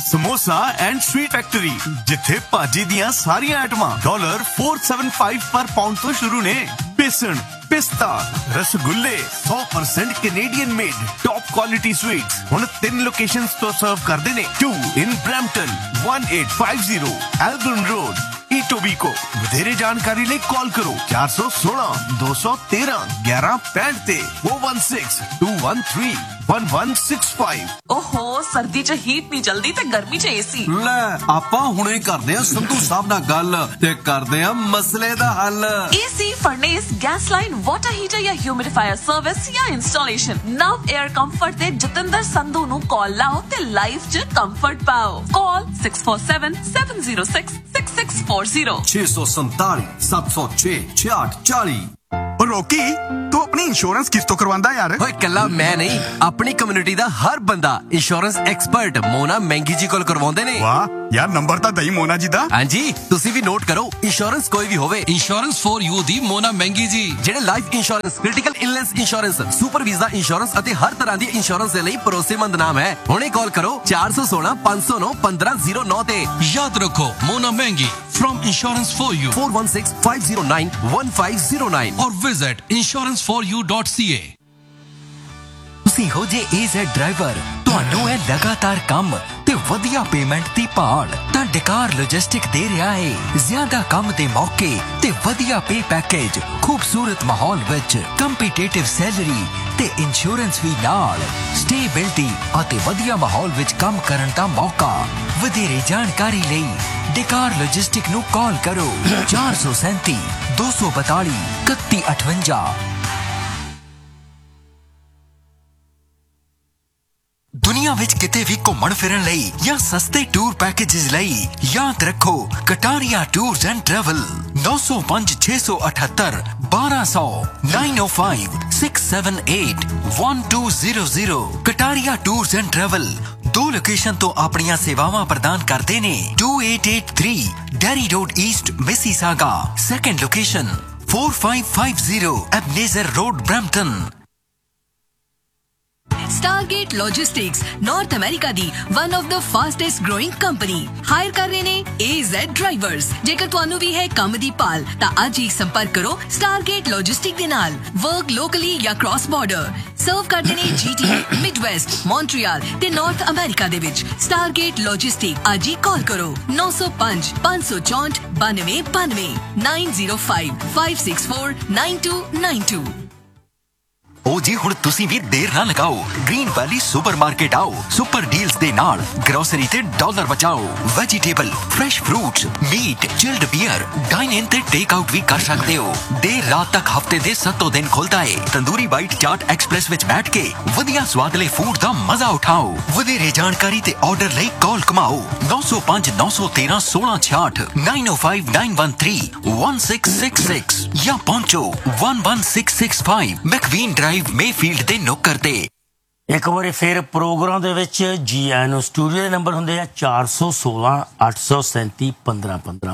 Samosa and sweet factory जिथे भाजी दियां सारियां आइटमां $475 पर पाउंड तो शुरू ने। बेसन, पिस्ता, रसगुल्ले 100% Canadian made top quality sweets हुण 3 लोकेशंस तो सर्व करदे ने। 2 in Brampton, 1850 Elgin Road, Etobicoke। ਵਧੇਰੇ ਜਾਣਕਾਰੀ ਲਈ ਕਾਲ ਕਰੋ 416 213 1165 ਤੇ 416 213 1165। ओहो सर्दी च हीट नहीं जल्दी ते गर्मी च एसी ले ਆਪਾਂ ਹੁਣੇ ਕਰਦੇ ਆ ਸੰਧੂ ਸਾਹਿਬ ਨਾਲ ਗੱਲ ਤੇ ਕਰਦੇ ਆ ਮਸਲੇ ਦਾ ਹੱਲ। AC furnace gas line water heater या ह्यूमिडिफायर सर्विस या इंस्टॉलेशन नव एयर कंफर्ट ते जतिंदर संधू नु कॉल लाओ ते लाइफ च कंफर्ट पाओ। कॉल 647 706 6640 647 706 6640। ਰੋਕੀ ਤੂੰ ਆਪਣੀ ਇੰਸ਼ੋਰੈਂਸ ਕਿਸ ਤੋਂ ਕਰਵਾਉਂਦਾ ਯਾਰ? ਓਏ ਕੱਲਾ ਮੈਂ ਨਹੀਂ, ਆਪਣੀ ਕਮਿਊਨਿਟੀ ਦਾ ਹਰ ਬੰਦਾ ਇੰਸ਼ੋਰੈਂਸ ਐਕਸਪਰਟ ਮੋਨਾ ਮਹਿੰਗੀ ਜੀ ਕੋਲ ਕਰਵਾਉਂਦੇ ਨੇ। ਵਾਹ ਯਾਰ ਨੰਬਰ ਤਾਂ ਦਈ ਮੋਨਾ ਜੀ ਦਾ। ਹਾਂਜੀ ਤੁਸੀਂ ਵੀ ਨੋਟ ਕਰੋ, ਇੰਸ਼ੋਰੈਂਸ ਕੋਈ ਵੀ ਹੋਵੇ, ਇੰਸ਼ੋਰੈਂਸ ਫॉर ਯੂ ਦੀ ਮੋਨਾ ਮਹਿੰਗੀ ਜੀ। ਜਿਹੜੇ life insurance, critical illness insurance, super visa insurance ਅਤੇ ਹਰ ਤਰ੍ਹਾਂ ਦੀ ਇੰਸ਼ੋਰੈਂਸ ਦੇ ਲਈ ਭਰੋਸੇਮੰਦ ਨਾਮ ਹੈ। ਹੁਣੇ ਕਾਲ ਕਰੋ 416 509 1509 ਤੇ ਯਾਦ ਰੱਖੋ ਮੋਨਾ ਮਹਿੰਗੀ from insurance for you 416 509 1509 or visit insuranceforyou.ca। ਤੁਸੀਂ ਹੋ ਜੇ AZ ਡਰਾਈਵਰ, ਤੁਹਾਨੂੰ ਹੈ ਲਗਾਤਾਰ ਕੰਮ ਤੇ ਵਧੀਆ ਪੇਮੈਂਟ ਦੀ ਭਾਲ, ਤਾਂ ਡਕਾਰ ਲੌਜਿਸਟਿਕ ਦੇ ਰਿਹਾ ਹੈ ਜ਼ਿਆਦਾ ਕੰਮ ਦੇ ਮੌਕੇ ਤੇ ਵਧੀਆ ਪੇ ਪੈਕੇਜ, ਖੂਬਸੂਰਤ ਮਾਹੌਲ ਵਿੱਚ ਕੰਪੀਟੀਟਿਵ ਸੈਲਰੀ ਤੇ ਇੰਸ਼ੋਰੈਂਸ ਵੀ ਨਾਲ, ਸਟੇਬਿਲਿਟੀ ਅਤੇ ਵਧੀਆ ਮਾਹੌਲ ਵਿੱਚ ਕੰਮ ਕਰਨ ਦਾ ਮੌਕਾ। ਵਧੇਰੇ ਜਾਣਕਾਰੀ ਲਈ ਡਕਾਰ ਲੌਜਿਸਟਿਕ ਨੂੰ ਕਾਲ ਕਰੋ 437 242 3158। ਦੁਨੀਆ ਵਿੱਚ ਕਿਤੇ ਵੀ ਘੁੰਮਣ ਫਿਰਨ ਲਈ ਜਾਂ ਸਸਤੇ ਟੂਰ ਪੈਕੇजेस ਲਈ ਯਾਦ ਰੱਖੋ Kataria tours and travel 905 678 1200 905 678 1200। Kataria tours and travel 2 location ਤੋਂ ਆਪਣੀਆਂ ਸੇਵਾਵਾਂ ਪ੍ਰਦਾਨ ਕਰਦੇ ਨੇ। 2883 dairy road East Mississauga. Second location 4550 ਐਬਨੇਜ਼ਰ road Brampton. Stargate Logistics North America the one of the fastest growing company hire ਕਰ ਰਹੇ ਨੇ AZ ਡਰਾਈਵਰਸ। ਜੇਕਰ ਤੁਹਾਨੂੰ ਵੀ ਹੈ ਕੰਮ ਦੀ ਭਾਲ ਤਾਂ ਅੱਜ ਹੀ ਸੰਪਰਕ ਕਰੋ Stargate Logistics ਦੇ ਨਾਲ। ਵਰਕ ਲੋਕਲੀ ਜਾਂ ਕ੍ਰਾਸ ਬਾਰਡਰ ਸਰਵ ਕਰਦੇ ਨੇ GTA, ਮਿਡਵੈਸਟ, ਮੌਂਟਰੀਅਲ ਤੇ ਨਾਰਥ ਅਮਰੀਕਾ ਦੇ ਵਿੱਚ। Stargate Logistics ਅੱਜ ਹੀ ਕਾਲ ਕਰੋ 905 564 9292 905 564 9292। ਉਹ ਜੀ ਹੁਣ ਤੁਸੀਂ ਵੀ ਦੇਰ ਨਾ ਲਗਾਓ, ਗ੍ਰੀਨ ਵੈਲੀ ਸੁਪਰਮਾਰਕੀਟ ਆਓ। ਸੁਪਰ ਡੀਲਸ ਦੇ ਨਾਲ ਗਰੋਸਰੀ ਤੇ ਡਾਲਰ ਬਚਾਓ। Vegetable, fresh fruits, meat, chilled beer, dine ਇਨ ਤੇ ਟੇਕ ਆਊਟ ਵੀ ਕਰ ਸਕਦੇ ਹੋ। ਦੇਰ ਰਾਤ ਤੱਕ ਹਫਤੇ ਦੇ 7 ਦਿਨ ਖੁੱਲਦਾ ਏ। ਤੰਦੂਰੀ ਬਾਈਟ ਚਾਟ ਐਕਸਪ੍ਰੈਸ ਵਿੱਚ ਬੈਠ ਕੇ ਵਧੀਆ ਸਵਾਦਲੇ ਫੂਡ ਦਾ ਮਜ਼ਾ ਉਠਾਓ। ਵਧੇਰੇ ਜਾਣਕਾਰੀ ਤੇ ਆਰਡਰ ਲਈ ਕਾਲ ਕਮਾਓ 905 913 1666 905 913 1666 ਜਾਂ ਪਹੁੰਚੋ 11665 ਮੈਕਵੀਨ ਮੇਫੀਲਡ ਦੇ ਨੁੱਕਰ ਤੇ। ਇੱਕ ਵਾਰੀ ਫਿਰ ਪ੍ਰੋਗਰਾਮ ਦੇ ਵਿੱਚ ਜੀ ਆਇਆਂ ਨੂੰ। ਸਟੂਡੀਓ ਦੇ ਨੰਬਰ ਹੁੰਦੇ ਆ 416 837 1515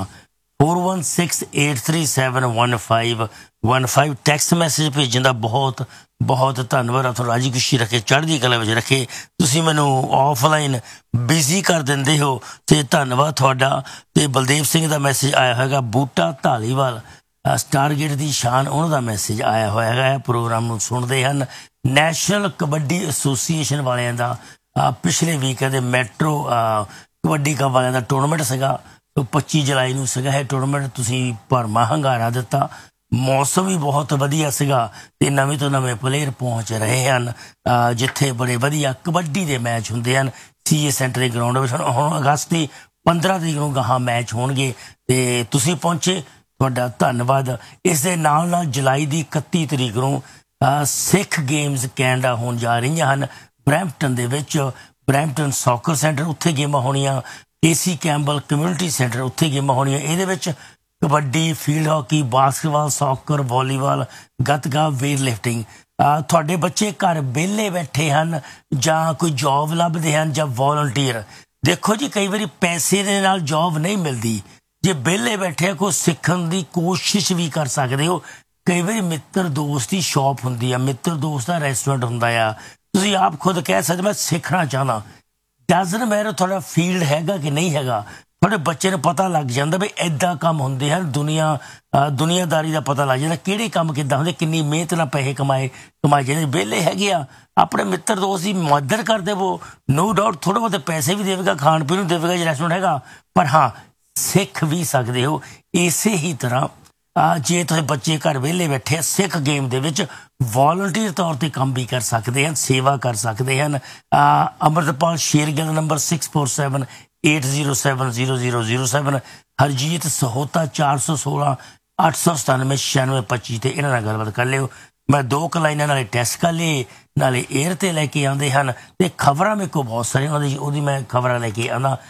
41683711515। ਟੈਕਸਟ ਮੈਸੇਜ ਭੇਜਣ ਦਾ ਬਹੁਤ ਬਹੁਤ ਧੰਨਵਾਦ। ਤੁਹਾਨੂੰ ਰਾਜੀ ਖੁਸ਼ੀ ਰੱਖੇ, ਚੜ੍ਹਦੀ ਕਲਾ ਵਿੱਚ ਰੱਖੇ। ਤੁਸੀਂ ਮੈਨੂੰ ਆਫਲਾਈਨ ਬਿਜ਼ੀ ਕਰ ਦਿੰਦੇ ਹੋ ਤੇ ਧੰਨਵਾਦ ਤੁਹਾਡਾ। ਤੇ ਬਲਦੇਵ ਸਿੰਘ ਦਾ ਮੈਸੇਜ ਆਇਆ ਹੋਏਗਾ, ਬੂਟਾ ਧਾਲੀਵਾਲ ਸਟਾਰਗੇਟ ਦੀ ਸ਼ਾਨ, ਉਹਨਾਂ ਦਾ ਮੈਸੇਜ ਆਇਆ ਹੋਇਆ ਹੈਗਾ। ਪ੍ਰੋਗਰਾਮ ਨੂੰ ਸੁਣਦੇ ਹਨ। ਨੈਸ਼ਨਲ ਕਬੱਡੀ ਐਸੋਸੀਏਸ਼ਨ ਵਾਲਿਆਂ ਦਾ ਪਿਛਲੇ ਵੀਕ ਦੇ ਮੈਟਰੋ ਕਬੱਡੀ ਕੱਪ ਵਾਲਿਆਂ ਦਾ ਟੂਰਨਾਮੈਂਟ ਸੀਗਾ। 25 ਜੁਲਾਈ ਨੂੰ ਸੀਗਾ ਇਹ ਟੂਰਨਾਮੈਂਟ। ਤੁਸੀਂ ਭਰਮਾ ਹੰਗਾਰਾ ਦਿੱਤਾ, ਮੌਸਮ ਵੀ ਬਹੁਤ ਵਧੀਆ ਸੀਗਾ ਤੇ ਨਵੇਂ ਤੋਂ ਨਵੇਂ ਪਲੇਅਰ ਪਹੁੰਚ ਰਹੇ ਹਨ। ਜਿੱਥੇ ਬੜੇ ਵਧੀਆ ਕਬੱਡੀ ਦੇ ਮੈਚ ਹੁੰਦੇ ਹਨ CA ਸੈਂਟਰ ਦੇ ਗਰਾਊਂਡ ਵਿੱਚ। ਹੁਣ ਅਗਸਤ ਦੀ 15 ਤਰੀਕ ਨੂੰ ਗਾਹਾਂ ਮੈਚ ਹੋਣਗੇ ਤੇ ਤੁਸੀਂ ਪਹੁੰਚੇ, ਤੁਹਾਡਾ ਧੰਨਵਾਦ। ਇਸ ਦੇ ਨਾਲ ਨਾਲ ਜੁਲਾਈ ਦੀ 31 ਤਰੀਕ ਨੂੰ ਸਿੱਖ ਗੇਮਸ ਕੈਨੇਡਾ ਹੋਣ ਜਾ ਰਹੀਆਂ ਹਨ ਬਰੈਂਪਟਨ ਦੇ ਵਿੱਚ। ਬਰੈਂਪਟਨ ਸੌਕਰ ਸੈਂਟਰ, ਉੱਥੇ ਗੇਮਾਂ ਹੋਣੀਆਂ। AC ਕੈਂਪਬੈਲ ਕਮਿਊਨਿਟੀ ਸੈਂਟਰ, ਉੱਥੇ ਗੇਮਾਂ ਹੋਣੀਆਂ। ਇਹਦੇ ਵਿੱਚ kabaddi, field hockey, basketball, soccer, volleyball, gatka, weight lifting. ਤੁਹਾਡੇ ਬੱਚੇ ਘਰ ਵਿਹਲੇ ਬੈਠੇ ਹਨ ਜਾਂ ਕੋਈ ਜੌਬ ਲੱਭਦੇ ਹਨ ਜਾਂ ਵੋਲੰਟੀਅਰ। ਦੇਖੋ ਜੀ, ਕਈ ਵਾਰੀ ਪੈਸੇ ਦੇ ਨਾਲ ਜੌਬ ਨਹੀਂ ਮਿਲਦੀ। ਜੇ ਵਿਹਲੇ ਬੈਠੇ ਕੋਈ ਸਿੱਖਣ ਦੀ ਕੋਸ਼ਿਸ਼ ਵੀ ਕਰ ਸਕਦੇ ਹੋ। ਕਈ ਵਾਰੀ ਮਿੱਤਰ ਦੋਸਤ ਦੀ ਸ਼ੌਪ ਹੁੰਦੀ ਆ, ਮਿੱਤਰ ਦੋਸਤ ਦਾ ਰੈਸਟੋਰੈਂਟ ਹੁੰਦਾ ਆ। ਤੁਸੀਂ ਆਪ ਖੁਦ ਕਹਿ ਸਕਦੇ ਮੈਂ ਸਿੱਖਣਾ ਚਾਹੁੰਦਾ। ਡਜ਼ਨ ਮੈਟਰ ਤੁਹਾਡਾ ਫੀਲਡ ਹੈਗਾ ਕਿ ਨਹੀਂ ਹੈਗਾ, ਤੁਹਾਡੇ ਬੱਚੇ ਨੂੰ ਪਤਾ ਲੱਗ ਜਾਂਦਾ ਵੀ ਐਦਾਂ ਕੰਮ ਹੁੰਦੇ ਹਨ, ਦੁਨੀਆਦਾਰੀ ਦਾ ਪਤਾ ਲੱਗ ਜਾਂਦਾ, ਕਿਹੜੇ ਕੰਮ ਕਿੱਦਾਂ ਹੁੰਦੇ, ਕਿੰਨੀ ਮਿਹਨਤ ਨਾਲ ਪੈਸੇ ਕਮਾਏ ਜਾਂਦੇ। ਵਿਹਲੇ ਹੈਗੇ ਆ, ਆਪਣੇ ਮਿੱਤਰ ਦੋਸਤ ਦੀ ਮਦਦ ਕਰ ਦੇਵੋ, ਨੋ ਡਾਊਟ ਥੋੜ੍ਹੇ ਬਹੁਤੇ ਪੈਸੇ ਵੀ ਦੇਵੇਗਾ, ਖਾਣ ਪੀਣ ਨੂੰ ਦੇਵੇਗਾ ਜੇ ਰੈਸਟੋਰੈਂਟ ਹੈਗਾ, ਪਰ ਹਾਂ ਸਿੱਖ ਵੀ ਸਕਦੇ ਹੋ। ਇਸੇ ਹੀ ਤਰ੍ਹਾਂ ਜੇ ਤੁਸੀਂ ਬੱਚੇ ਘਰ ਵਿਹਲੇ ਬੈਠੇ ਆ, ਸਿੱਖ ਗੇਮ ਦੇ ਵਿੱਚ ਵॉलੰਟੀਅਰ ਤੌਰ ਤੇ ਕੰਮ ਵੀ ਕਰ ਸਕਦੇ ਹਨ, ਸੇਵਾ ਕਰ ਸਕਦੇ ਹਨ। ਅੰਮ੍ਰਿਤਪਾਲ ਸ਼ੇਰਗਿੱਲ ਦਾ ਨੰਬਰ 6478070007, ਹਰਜੀਤ ਸਹੋਤਾ 416-897-9625 ਤੇ ਇਹਨਾਂ ਨਾਲ ਗੱਲਬਾਤ ਕਰ ਲਿਓ। ਮੈਂ 2 ਲਾਈਨਾਂ ਨਾਲੇ ਟੈਸਟ ਕਰ ਲਏ, ਨਾਲੇ 에ਅਰ ਤੇ ਲੈ ਕੇ ਆਉਂਦੇ ਹਨ ਤੇ ਖਬਰਾਂ ਮੇਰੇ ਕੋਲ ਬਹੁਤ ਸਾਰੀਆਂ ਉਹਦੀ ਮੈਂ ਖਬਰਾਂ ਲੈ ਕੇ ਆਉਂਦਾ।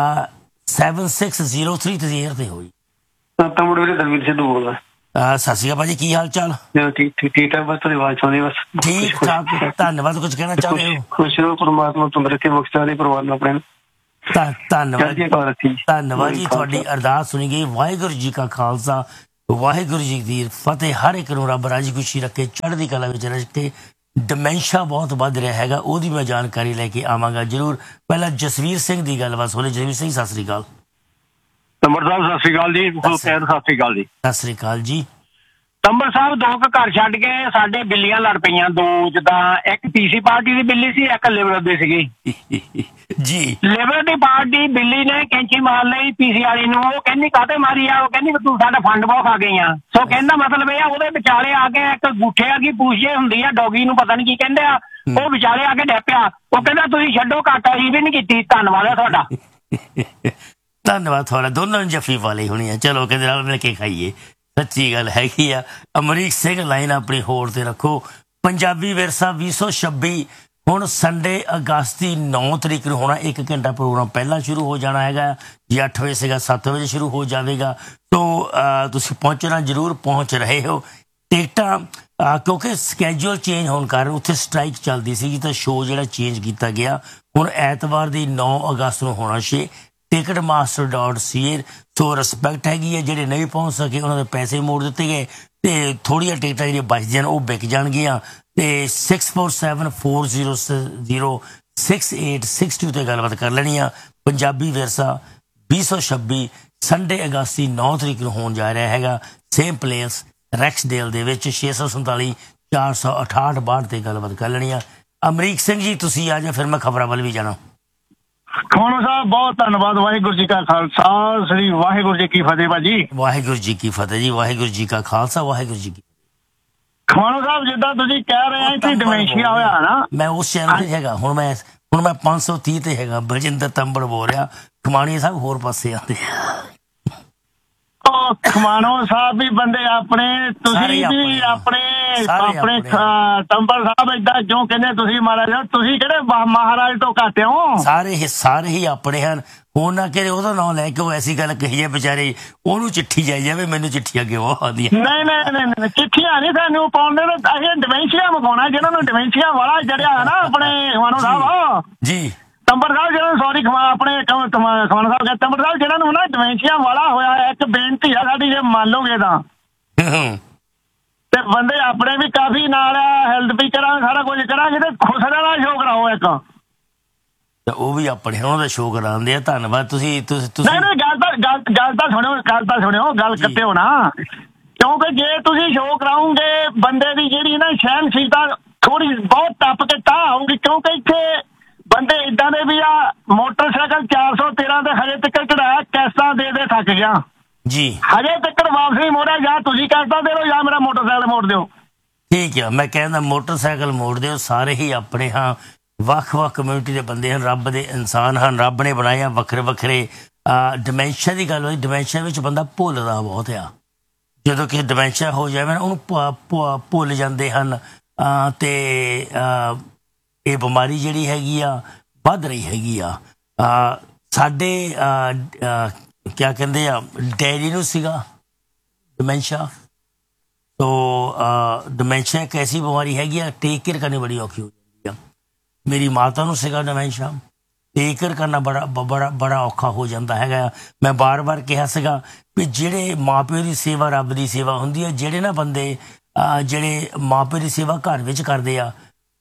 7603 ਤੁਸੀਂ 에ਅਰ ਤੇ ਹੋਈ। ਦਲਵੀਰ ਸਿੱਧੂ ਬੋਲਦਾ। ਸਤਿ ਸ਼੍ਰੀ ਅਕਾਲ ਭਾਜੀ, ਕੀ ਹਾਲ ਚਾਲ? ਠੀਕ ਠਾਕ, ਬਸ ਤੁਹਾਡੀ ਆਵਾਜ਼ ਸੁਣੀ ਬਸ। ਠੀਕ ਠਾਕ, ਧੰਨਵਾਦ। ਕੁਝ ਕਹਿਣਾ ਚਾਹੁੰਦੇ ਹੋ? ਖੁਸ਼ ਰਹੋ, ਪਰਮਾਤਮਾ ਤੰਦਰੁਸਤੀ ਬਖਸ਼ੇ ਦੇ ਪਰਿਵਾਰ ਨੂੰ ਆਪਣੇ। ਧੰਨਵਾਦ ਜੀ, ਤੁਹਾਡੀ ਅਰਦਾਸ ਸੁਣੀ ਗਈ। ਵਾਹਿਗੁਰੂ ਜੀ ਕਾ ਖਾਲਸਾ, ਵਾਹਿਗੁਰੂ ਜੀ ਦੀ ਫਤਿਹ। ਹਰ ਇੱਕ ਨੂੰ ਰੱਬ ਰਾਜੀ ਖੁਸ਼ੀ ਰੱਖੇ, ਚੜ੍ਹਦੀ ਕਲਾ ਵਿੱਚ ਰੱਖੇ। ਡਿਮੈਂਸ਼ੀਆ ਬਹੁਤ ਵੱਧ ਰਿਹਾ ਹੈਗਾ, ਉਹਦੀ ਮੈਂ ਜਾਣਕਾਰੀ ਲੈ ਕੇ ਆਵਾਂਗਾ ਜ਼ਰੂਰ। ਪਹਿਲਾਂ ਜਸਵੀਰ ਸਿੰਘ ਦੀ ਗੱਲਬਾਤ ਸੁਣੀ। ਜਸਵੀਰ ਸਿੰਘ ਸਤਿ ਸ੍ਰੀ ਅਕਾਲ। ਤੰਬਰ ਸਾਹਿਬ ਸਤਿ ਸ੍ਰੀ ਅਕਾਲ ਜੀ। ਸਤਿ ਸ੍ਰੀ ਅਕਾਲ ਜੀ। ਸਤਿ ਸ੍ਰੀ ਅਕਾਲ ਜੀ। ਤੰਬਰ ਸਾਹਿਬ 2 ਘਰ ਛੱਡ ਕੇ ਸਾਡੇ ਬਿੱਲੀਆਂ ਲੜ ਪਈਆਂ, 2 ਜਿੱਦਾਂ ਇੱਕ ਪੀਸੀ ਪਾਰਟੀ ਦੀ ਬਿੱਲੀ ਸੀ, ਇੱਕ ਲਿਬਰਲ ਦੀ ਸੀਗੀ ਜੀ। ਲਿਬਰਲ ਦੀ ਪਾਰਟੀ ਬਿੱਲੀ ਨੇ ਕੈਂਚੀ ਮਾਰ ਲਈ ਪੀਸੀ ਵਾਲੀ ਨੂੰ, ਉਹ ਕਹਿੰਦੀ ਕਾਹਤੇ ਮਾਰੀ ਆ, ਉਹ ਕਹਿੰਦੀ ਤੂੰ ਸਾਡਾ ਫੰਡ ਬਹੁਤ ਖਾ ਗਈ ਆ। ਸੋ ਕਹਿੰਦਾ ਮਤਲਬ ਇਹ ਆ, ਉਹਦੇ ਵਿਚਾਲੇ ਆ ਕੇ ਇੱਕ ਗੁੱਠੇ ਵਰਗੀ ਪੂਛ ਜੇ ਹੁੰਦੀ ਆ, ਡੋਗੀ ਨੂੰ ਪਤਾ ਨੀ ਕੀ ਕਹਿੰਦੇ ਆ, ਉਹ ਵਿਚਾਲੇ ਆ ਕੇ ਡੈ ਪਿਆ। ਉਹ ਕਹਿੰਦਾ ਤੁਸੀਂ ਛੱਡੋ ਘੱਟ, ਅਸੀਂ ਵੀ ਨੀ ਕੀਤੀ। ਧੰਨਵਾਦ ਹੈ ਤੁਹਾਡਾ। ਧੰਨਵਾਦ ਤੁਹਾਡਾ। ਦੋਨਾਂ ਨੂੰ ਜੱਫੀ ਵਾਲੀ ਹੋਣੀ ਆ, ਚਲੋ ਕਹਿੰਦੇ ਨਾਲ ਮਿਲ ਕੇ ਖਾਈਏ। ਸੱਚੀ ਗੱਲ ਹੈਗੀ ਆ। ਅਮਰੀਕ ਸਿੰਘ ਲਾਈਨ ਆਪਣੀ ਹੋੜ ਤੇ ਰੱਖੋ। ਪੰਜਾਬੀ ਵਿਰਸਾ 2026 ਹੁਣ ਸੰਡੇ ਅਗਸਤ ਦੀ 9 ਤਰੀਕ ਨੂੰ ਹੋਣਾ। 1 ਘੰਟਾ ਪ੍ਰੋਗਰਾਮ ਪਹਿਲਾਂ ਸ਼ੁਰੂ ਹੋ ਜਾਣਾ ਹੈਗਾ। ਜੇ 8 ਵਜੇ ਸੀਗਾ 7 ਵਜੇ ਸ਼ੁਰੂ ਹੋ ਜਾਵੇਗਾ। ਤੋ ਤੁਸੀਂ ਪਹੁੰਚਣਾ ਜ਼ਰੂਰ, ਪਹੁੰਚ ਰਹੇ ਹੋ। ਟਿਕਟਾਂ ਕਿਉਂਕਿ ਸਕੈਜੂਅਲ ਚੇਂਜ ਹੋਣ ਕਾਰਨ ਉੱਥੇ ਸਟ੍ਰਾਈਕ ਚੱਲਦੀ ਸੀਗੀ ਤਾਂ ਸ਼ੋਅ ਜਿਹੜਾ ਚੇਂਜ ਕੀਤਾ ਗਿਆ। ਹੁਣ ਐਤਵਾਰ ਦੀ 9 ਅਗਸਤ ਨੂੰ ਹੋਣਾ ਸ਼ੇ ticketmaster.ca। ਸੋ ਰਿਸਪੈਕਟ ਹੈਗੀ ਹੈ, ਜਿਹੜੇ ਨਹੀਂ ਪਹੁੰਚ ਸਕੇ ਉਹਨਾਂ ਦੇ ਪੈਸੇ ਮੋੜ ਦਿੱਤੇ ਗਏ ਤੇ ਥੋੜ੍ਹੀਆਂ ਟਿਕਟਾਂ ਜਿਹੜੀਆਂ ਬਚ ਜਾਣ ਉਹ ਵਿਕ ਜਾਣਗੀਆਂ। ਤੇ 6474006862 ਤੇ ਗੱਲਬਾਤ ਕਰ ਲੈਣੀ ਆ। ਪੰਜਾਬੀ ਵਿਰਸਾ 2026 ਸੰਡੇ ਅਗਸਤ ਦੀ 9 ਤਰੀਕ ਨੂੰ ਹੋਣ ਜਾ ਰਿਹਾ ਹੈਗਾ। ਸੇਮ ਪਲੇਸ ਰੈਕਸਡੇਲ ਦੇ ਵਿੱਚ 647 468 62 ਤੇ ਗੱਲਬਾਤ ਕਰ ਲੈਣੀ ਆ। ਅਮਰੀਕ ਸਿੰਘ ਜੀ ਤੁਸੀਂ ਆ ਜਾ, ਫਿਰ ਮੈਂ ਖਬਰਾਂ ਵੱਲ ਵੀ ਜਾਣਾ। ਖਵਾਣੋ ਸਾਹਿਬ ਬਹੁਤ ਧੰਨਵਾਦ। ਵਾਹਿਗੁਰੂ ਜੀ ਕਾ ਖਾਲਸਾ, ਸ੍ਰੀ ਵਾਹਿਗੁਰੂ ਜੀ ਕੀ ਫਤਿਹ। ਭਾਜੀ ਵਾਹਿਗੁਰੂ ਜੀ ਕੀ ਫਤਿਹ ਜੀ। ਵਾਹਿਗੁਰੂ ਜੀ ਕਾ ਖਾਲਸਾ, ਵਾਹਿਗੁਰੂ ਜੀ ਕੀ। ਖਵਾਣੋ ਸਾਹਿਬ ਜਿੱਦਾਂ ਤੁਸੀਂ ਕਹਿ ਰਹੇ ਆ ਕਿ ਡਿਮੈਂਸ਼ੀਆ ਹੋਇਆ ਨਾ, ਮੈਂ ਉਸ ਚੈਨਲ ਤੇ ਹੈਗਾ। ਹੁਣ ਮੈਂ 530 ਤੇ ਹੈਗਾ। ਬਲਜਿੰਦਰ ਤੰਬੜ ਬੋਲ ਰਿਹਾ। ਖਮਾਣੀਆ ਸਾਹਿਬ ਹੋਰ ਪਾਸੇ ਆਉਂਦੇ। ਖਮਾਣੋ ਸਾਹਿਬ ਵੀ ਬੰਦੇ ਆਪਣੇ, ਤੁਸੀਂ ਵੀ ਆਪਣੇ ਤੰਬੜ ਸਾਹਿਬ ਏਦਾਂ ਕਿਉਂ ਕਹਿੰਦੇ ਤੁਸੀਂ ਮਹਾਰਾਜ? ਤੁਸੀਂ ਕਿਹੜੇ ਮਹਾਰਾਜ ਤੋਂ ਘੱਟ ਹੋ? ਸਾਰੇ ਹੀ ਆਪਣੇ ਹਨ। ਹੁਣ ਨਾ ਕਿ ਉਹਦਾ ਨਾਂ ਲੈ ਕੇ ਉਹ ਐਸੀ ਗੱਲ ਕਹੀ ਹੈ ਵਿਚਾਰੇ, ਉਹਨੂੰ ਚਿੱਠੀ ਜਾਈ ਜਾਵੇ, ਮੈਨੂੰ ਚਿੱਠੀਆਂ ਕਿਉਂ ਆਉਂਦੀਆਂ? ਨਹੀਂ ਚਿੱਠੀਆਂ ਨਹੀਂ ਸਾਨੂੰ ਪਾਉਂਦੇ। ਅਸੀਂ ਡਿਮੈਂਸ਼ੀਆ ਮਗਾਉਣਾ, ਜਿਹਨਾਂ ਨੂੰ ਡਿਮੈਂਸ਼ੀਆ ਵਾਲਾ ਜੜਿਆ ਨਾ ਆਪਣੇ ਖਮਾਣੋ ਸਾਹਿਬ ਜੀ। ਤੰਬਰ ਸਾਹਿਬ ਜਿਹਨਾਂ ਨੂੰ ਸੌਰੀ ਆਪਣੇ ਖਮਾਣੋ ਸਾਹਿਬ ਤੰਬਰ ਸਾਹਿਬ ਜਿਹਨਾਂ ਨੂੰ ਨਾ ਡਿਮੈਂਸ਼ੀਆ ਵਾਲਾ ਹੋਇਆ, ਇੱਕ ਬੇਨਤੀ ਆ ਸਾਡੀ, ਜੇ ਮੰਨ ਲਓਗੇ ਤਾਂ ਤੇ ਬੰਦੇ ਆਪਣੇ ਵੀ ਕਾਫੀ ਨਾਲ ਆ, ਹੈਲਥ ਵੀ ਕਰਾਂਗੇ, ਸਾਰਾ ਕੁਝ ਕਰਾਂਗੇ ਤੇ ਖੁਸ਼ਰਾ ਨਾਲ ਸ਼ੋਅ ਕਰਾਓ ਇੱਕ। ਉਹ ਵੀ ਆਪਣੇ ਉਹਨਾਂ ਦਾ ਸ਼ੋਅ ਕਰਾਉਂਦੇ ਆ। ਧੰਨਵਾਦ। ਤੁਸੀਂ ਨਹੀਂ ਗੱਲ ਤਾਂ ਸੁਣਿਓ, ਗੱਲ ਕੱਟਿਓ ਨਾ, ਕਿਉਂਕਿ ਜੇ ਤੁਸੀਂ ਸ਼ੋਅ ਕਰਾਓਗੇ ਬੰਦੇ ਦੀ ਜਿਹੜੀ ਨਾ ਸਹਿਣਸ਼ੀਲਤਾ ਥੋੜੀ ਬਹੁਤ ਟੱਪ ਕੇ ਤਾਂ ਆਊਗੀ। ਕਿਉਂਕਿ ਇੱਥੇ ਬੰਦੇ ਏਦਾਂ ਦੇ ਵੀ ਆ, ਮੋਟਰਸਾਈਕਲ 413 ਤੇ ਹਜੇ ਤੱਕ ਚੜਾਇਆ, ਕੈਸਾਂ ਦੇ ਥੱਕ ਗਿਆ ਜੀ। ਹਜੇ ਤੱਕ ਵਾਪਸ ਨਹੀਂ ਮੋੜਿਆ। ਜਾਂ ਤੁਸੀਂ ਕੈਸਾਂ ਦੇ ਦਿਓ ਜਾਂ ਮੇਰਾ ਮੋਟਰਸਾਈਕਲ ਮੋੜ ਦਿਓ। ਠੀਕ ਆ, ਮੈਂ ਕਹਿੰਦਾ ਮੋਟਰਸਾਈਕਲ ਮੋੜ ਦਿਓ। ਸਾਰੇ ਹੀ ਆਪਣੇ ਹਾਂ, ਵੱਖ-ਵੱਖ ਕਮਿਊਨਿਟੀ ਦੇ ਬੰਦੇ ਹਨ, ਰੱਬ ਦੇ ਇਨਸਾਨ ਹਨ, ਰੱਬ ਨੇ ਬਣਾਏ ਆ ਵੱਖਰੇ। ਡਿਮੈਂਸ਼ੀਆ ਦੀ ਗੱਲ ਹੋਈ, ਡਿਮੈਂਸ਼ੀਆ ਵਿੱਚ ਬੰਦਾ ਭੁੱਲਦਾ ਬਹੁਤ ਆ। ਜਦੋਂ ਕਿਸੇ ਡਿਮੈਂਸ਼ੀਆ ਹੋ ਜਾਵੇ ਨਾ, ਉਹਨੂੰ ਭੁੱਲ ਜਾਂਦੇ ਹਨ ਤੇ ਇਹ ਬਿਮਾਰੀ ਜਿਹੜੀ ਹੈਗੀ ਆ ਵੱਧ ਰਹੀ ਹੈਗੀ ਆ। ਸਾਡੇ ਕਿਆ ਕਹਿੰਦੇ ਆ, ਡੈਡੀ ਨੂੰ ਸੀਗਾ ਡਿਮੈਂਸ਼ੀਆ। ਤੋ ਡਿਮੈਂਸ਼ੀਆ ਇੱਕ ਐਸੀ ਬਿਮਾਰੀ ਹੈਗੀ ਆ, ਟੇਕ ਕੇਅਰ ਕਰਨੀ ਬੜੀ ਔਖੀ ਹੋ ਜਾਂਦੀ ਆ। ਮੇਰੀ ਮਾਤਾ ਨੂੰ ਸੀਗਾ ਡਿਮੈਂਸ਼ੀਆ, ਟੇਕ ਕੇਅਰ ਕਰਨਾ ਬੜਾ ਔਖਾ ਹੋ ਜਾਂਦਾ ਹੈਗਾ। ਮੈਂ ਬਾਰ ਕਿਹਾ ਸੀਗਾ ਵੀ ਜਿਹੜੇ ਮਾਂ ਪਿਓ ਦੀ ਸੇਵਾ ਰੱਬ ਦੀ ਸੇਵਾ ਹੁੰਦੀ ਹੈ। ਜਿਹੜੇ ਨਾ ਬੰਦੇ ਜਿਹੜੇ ਮਾਂ ਪਿਓ ਦੀ ਸੇਵਾ ਘਰ ਵਿੱਚ ਕਰਦੇ ਆ,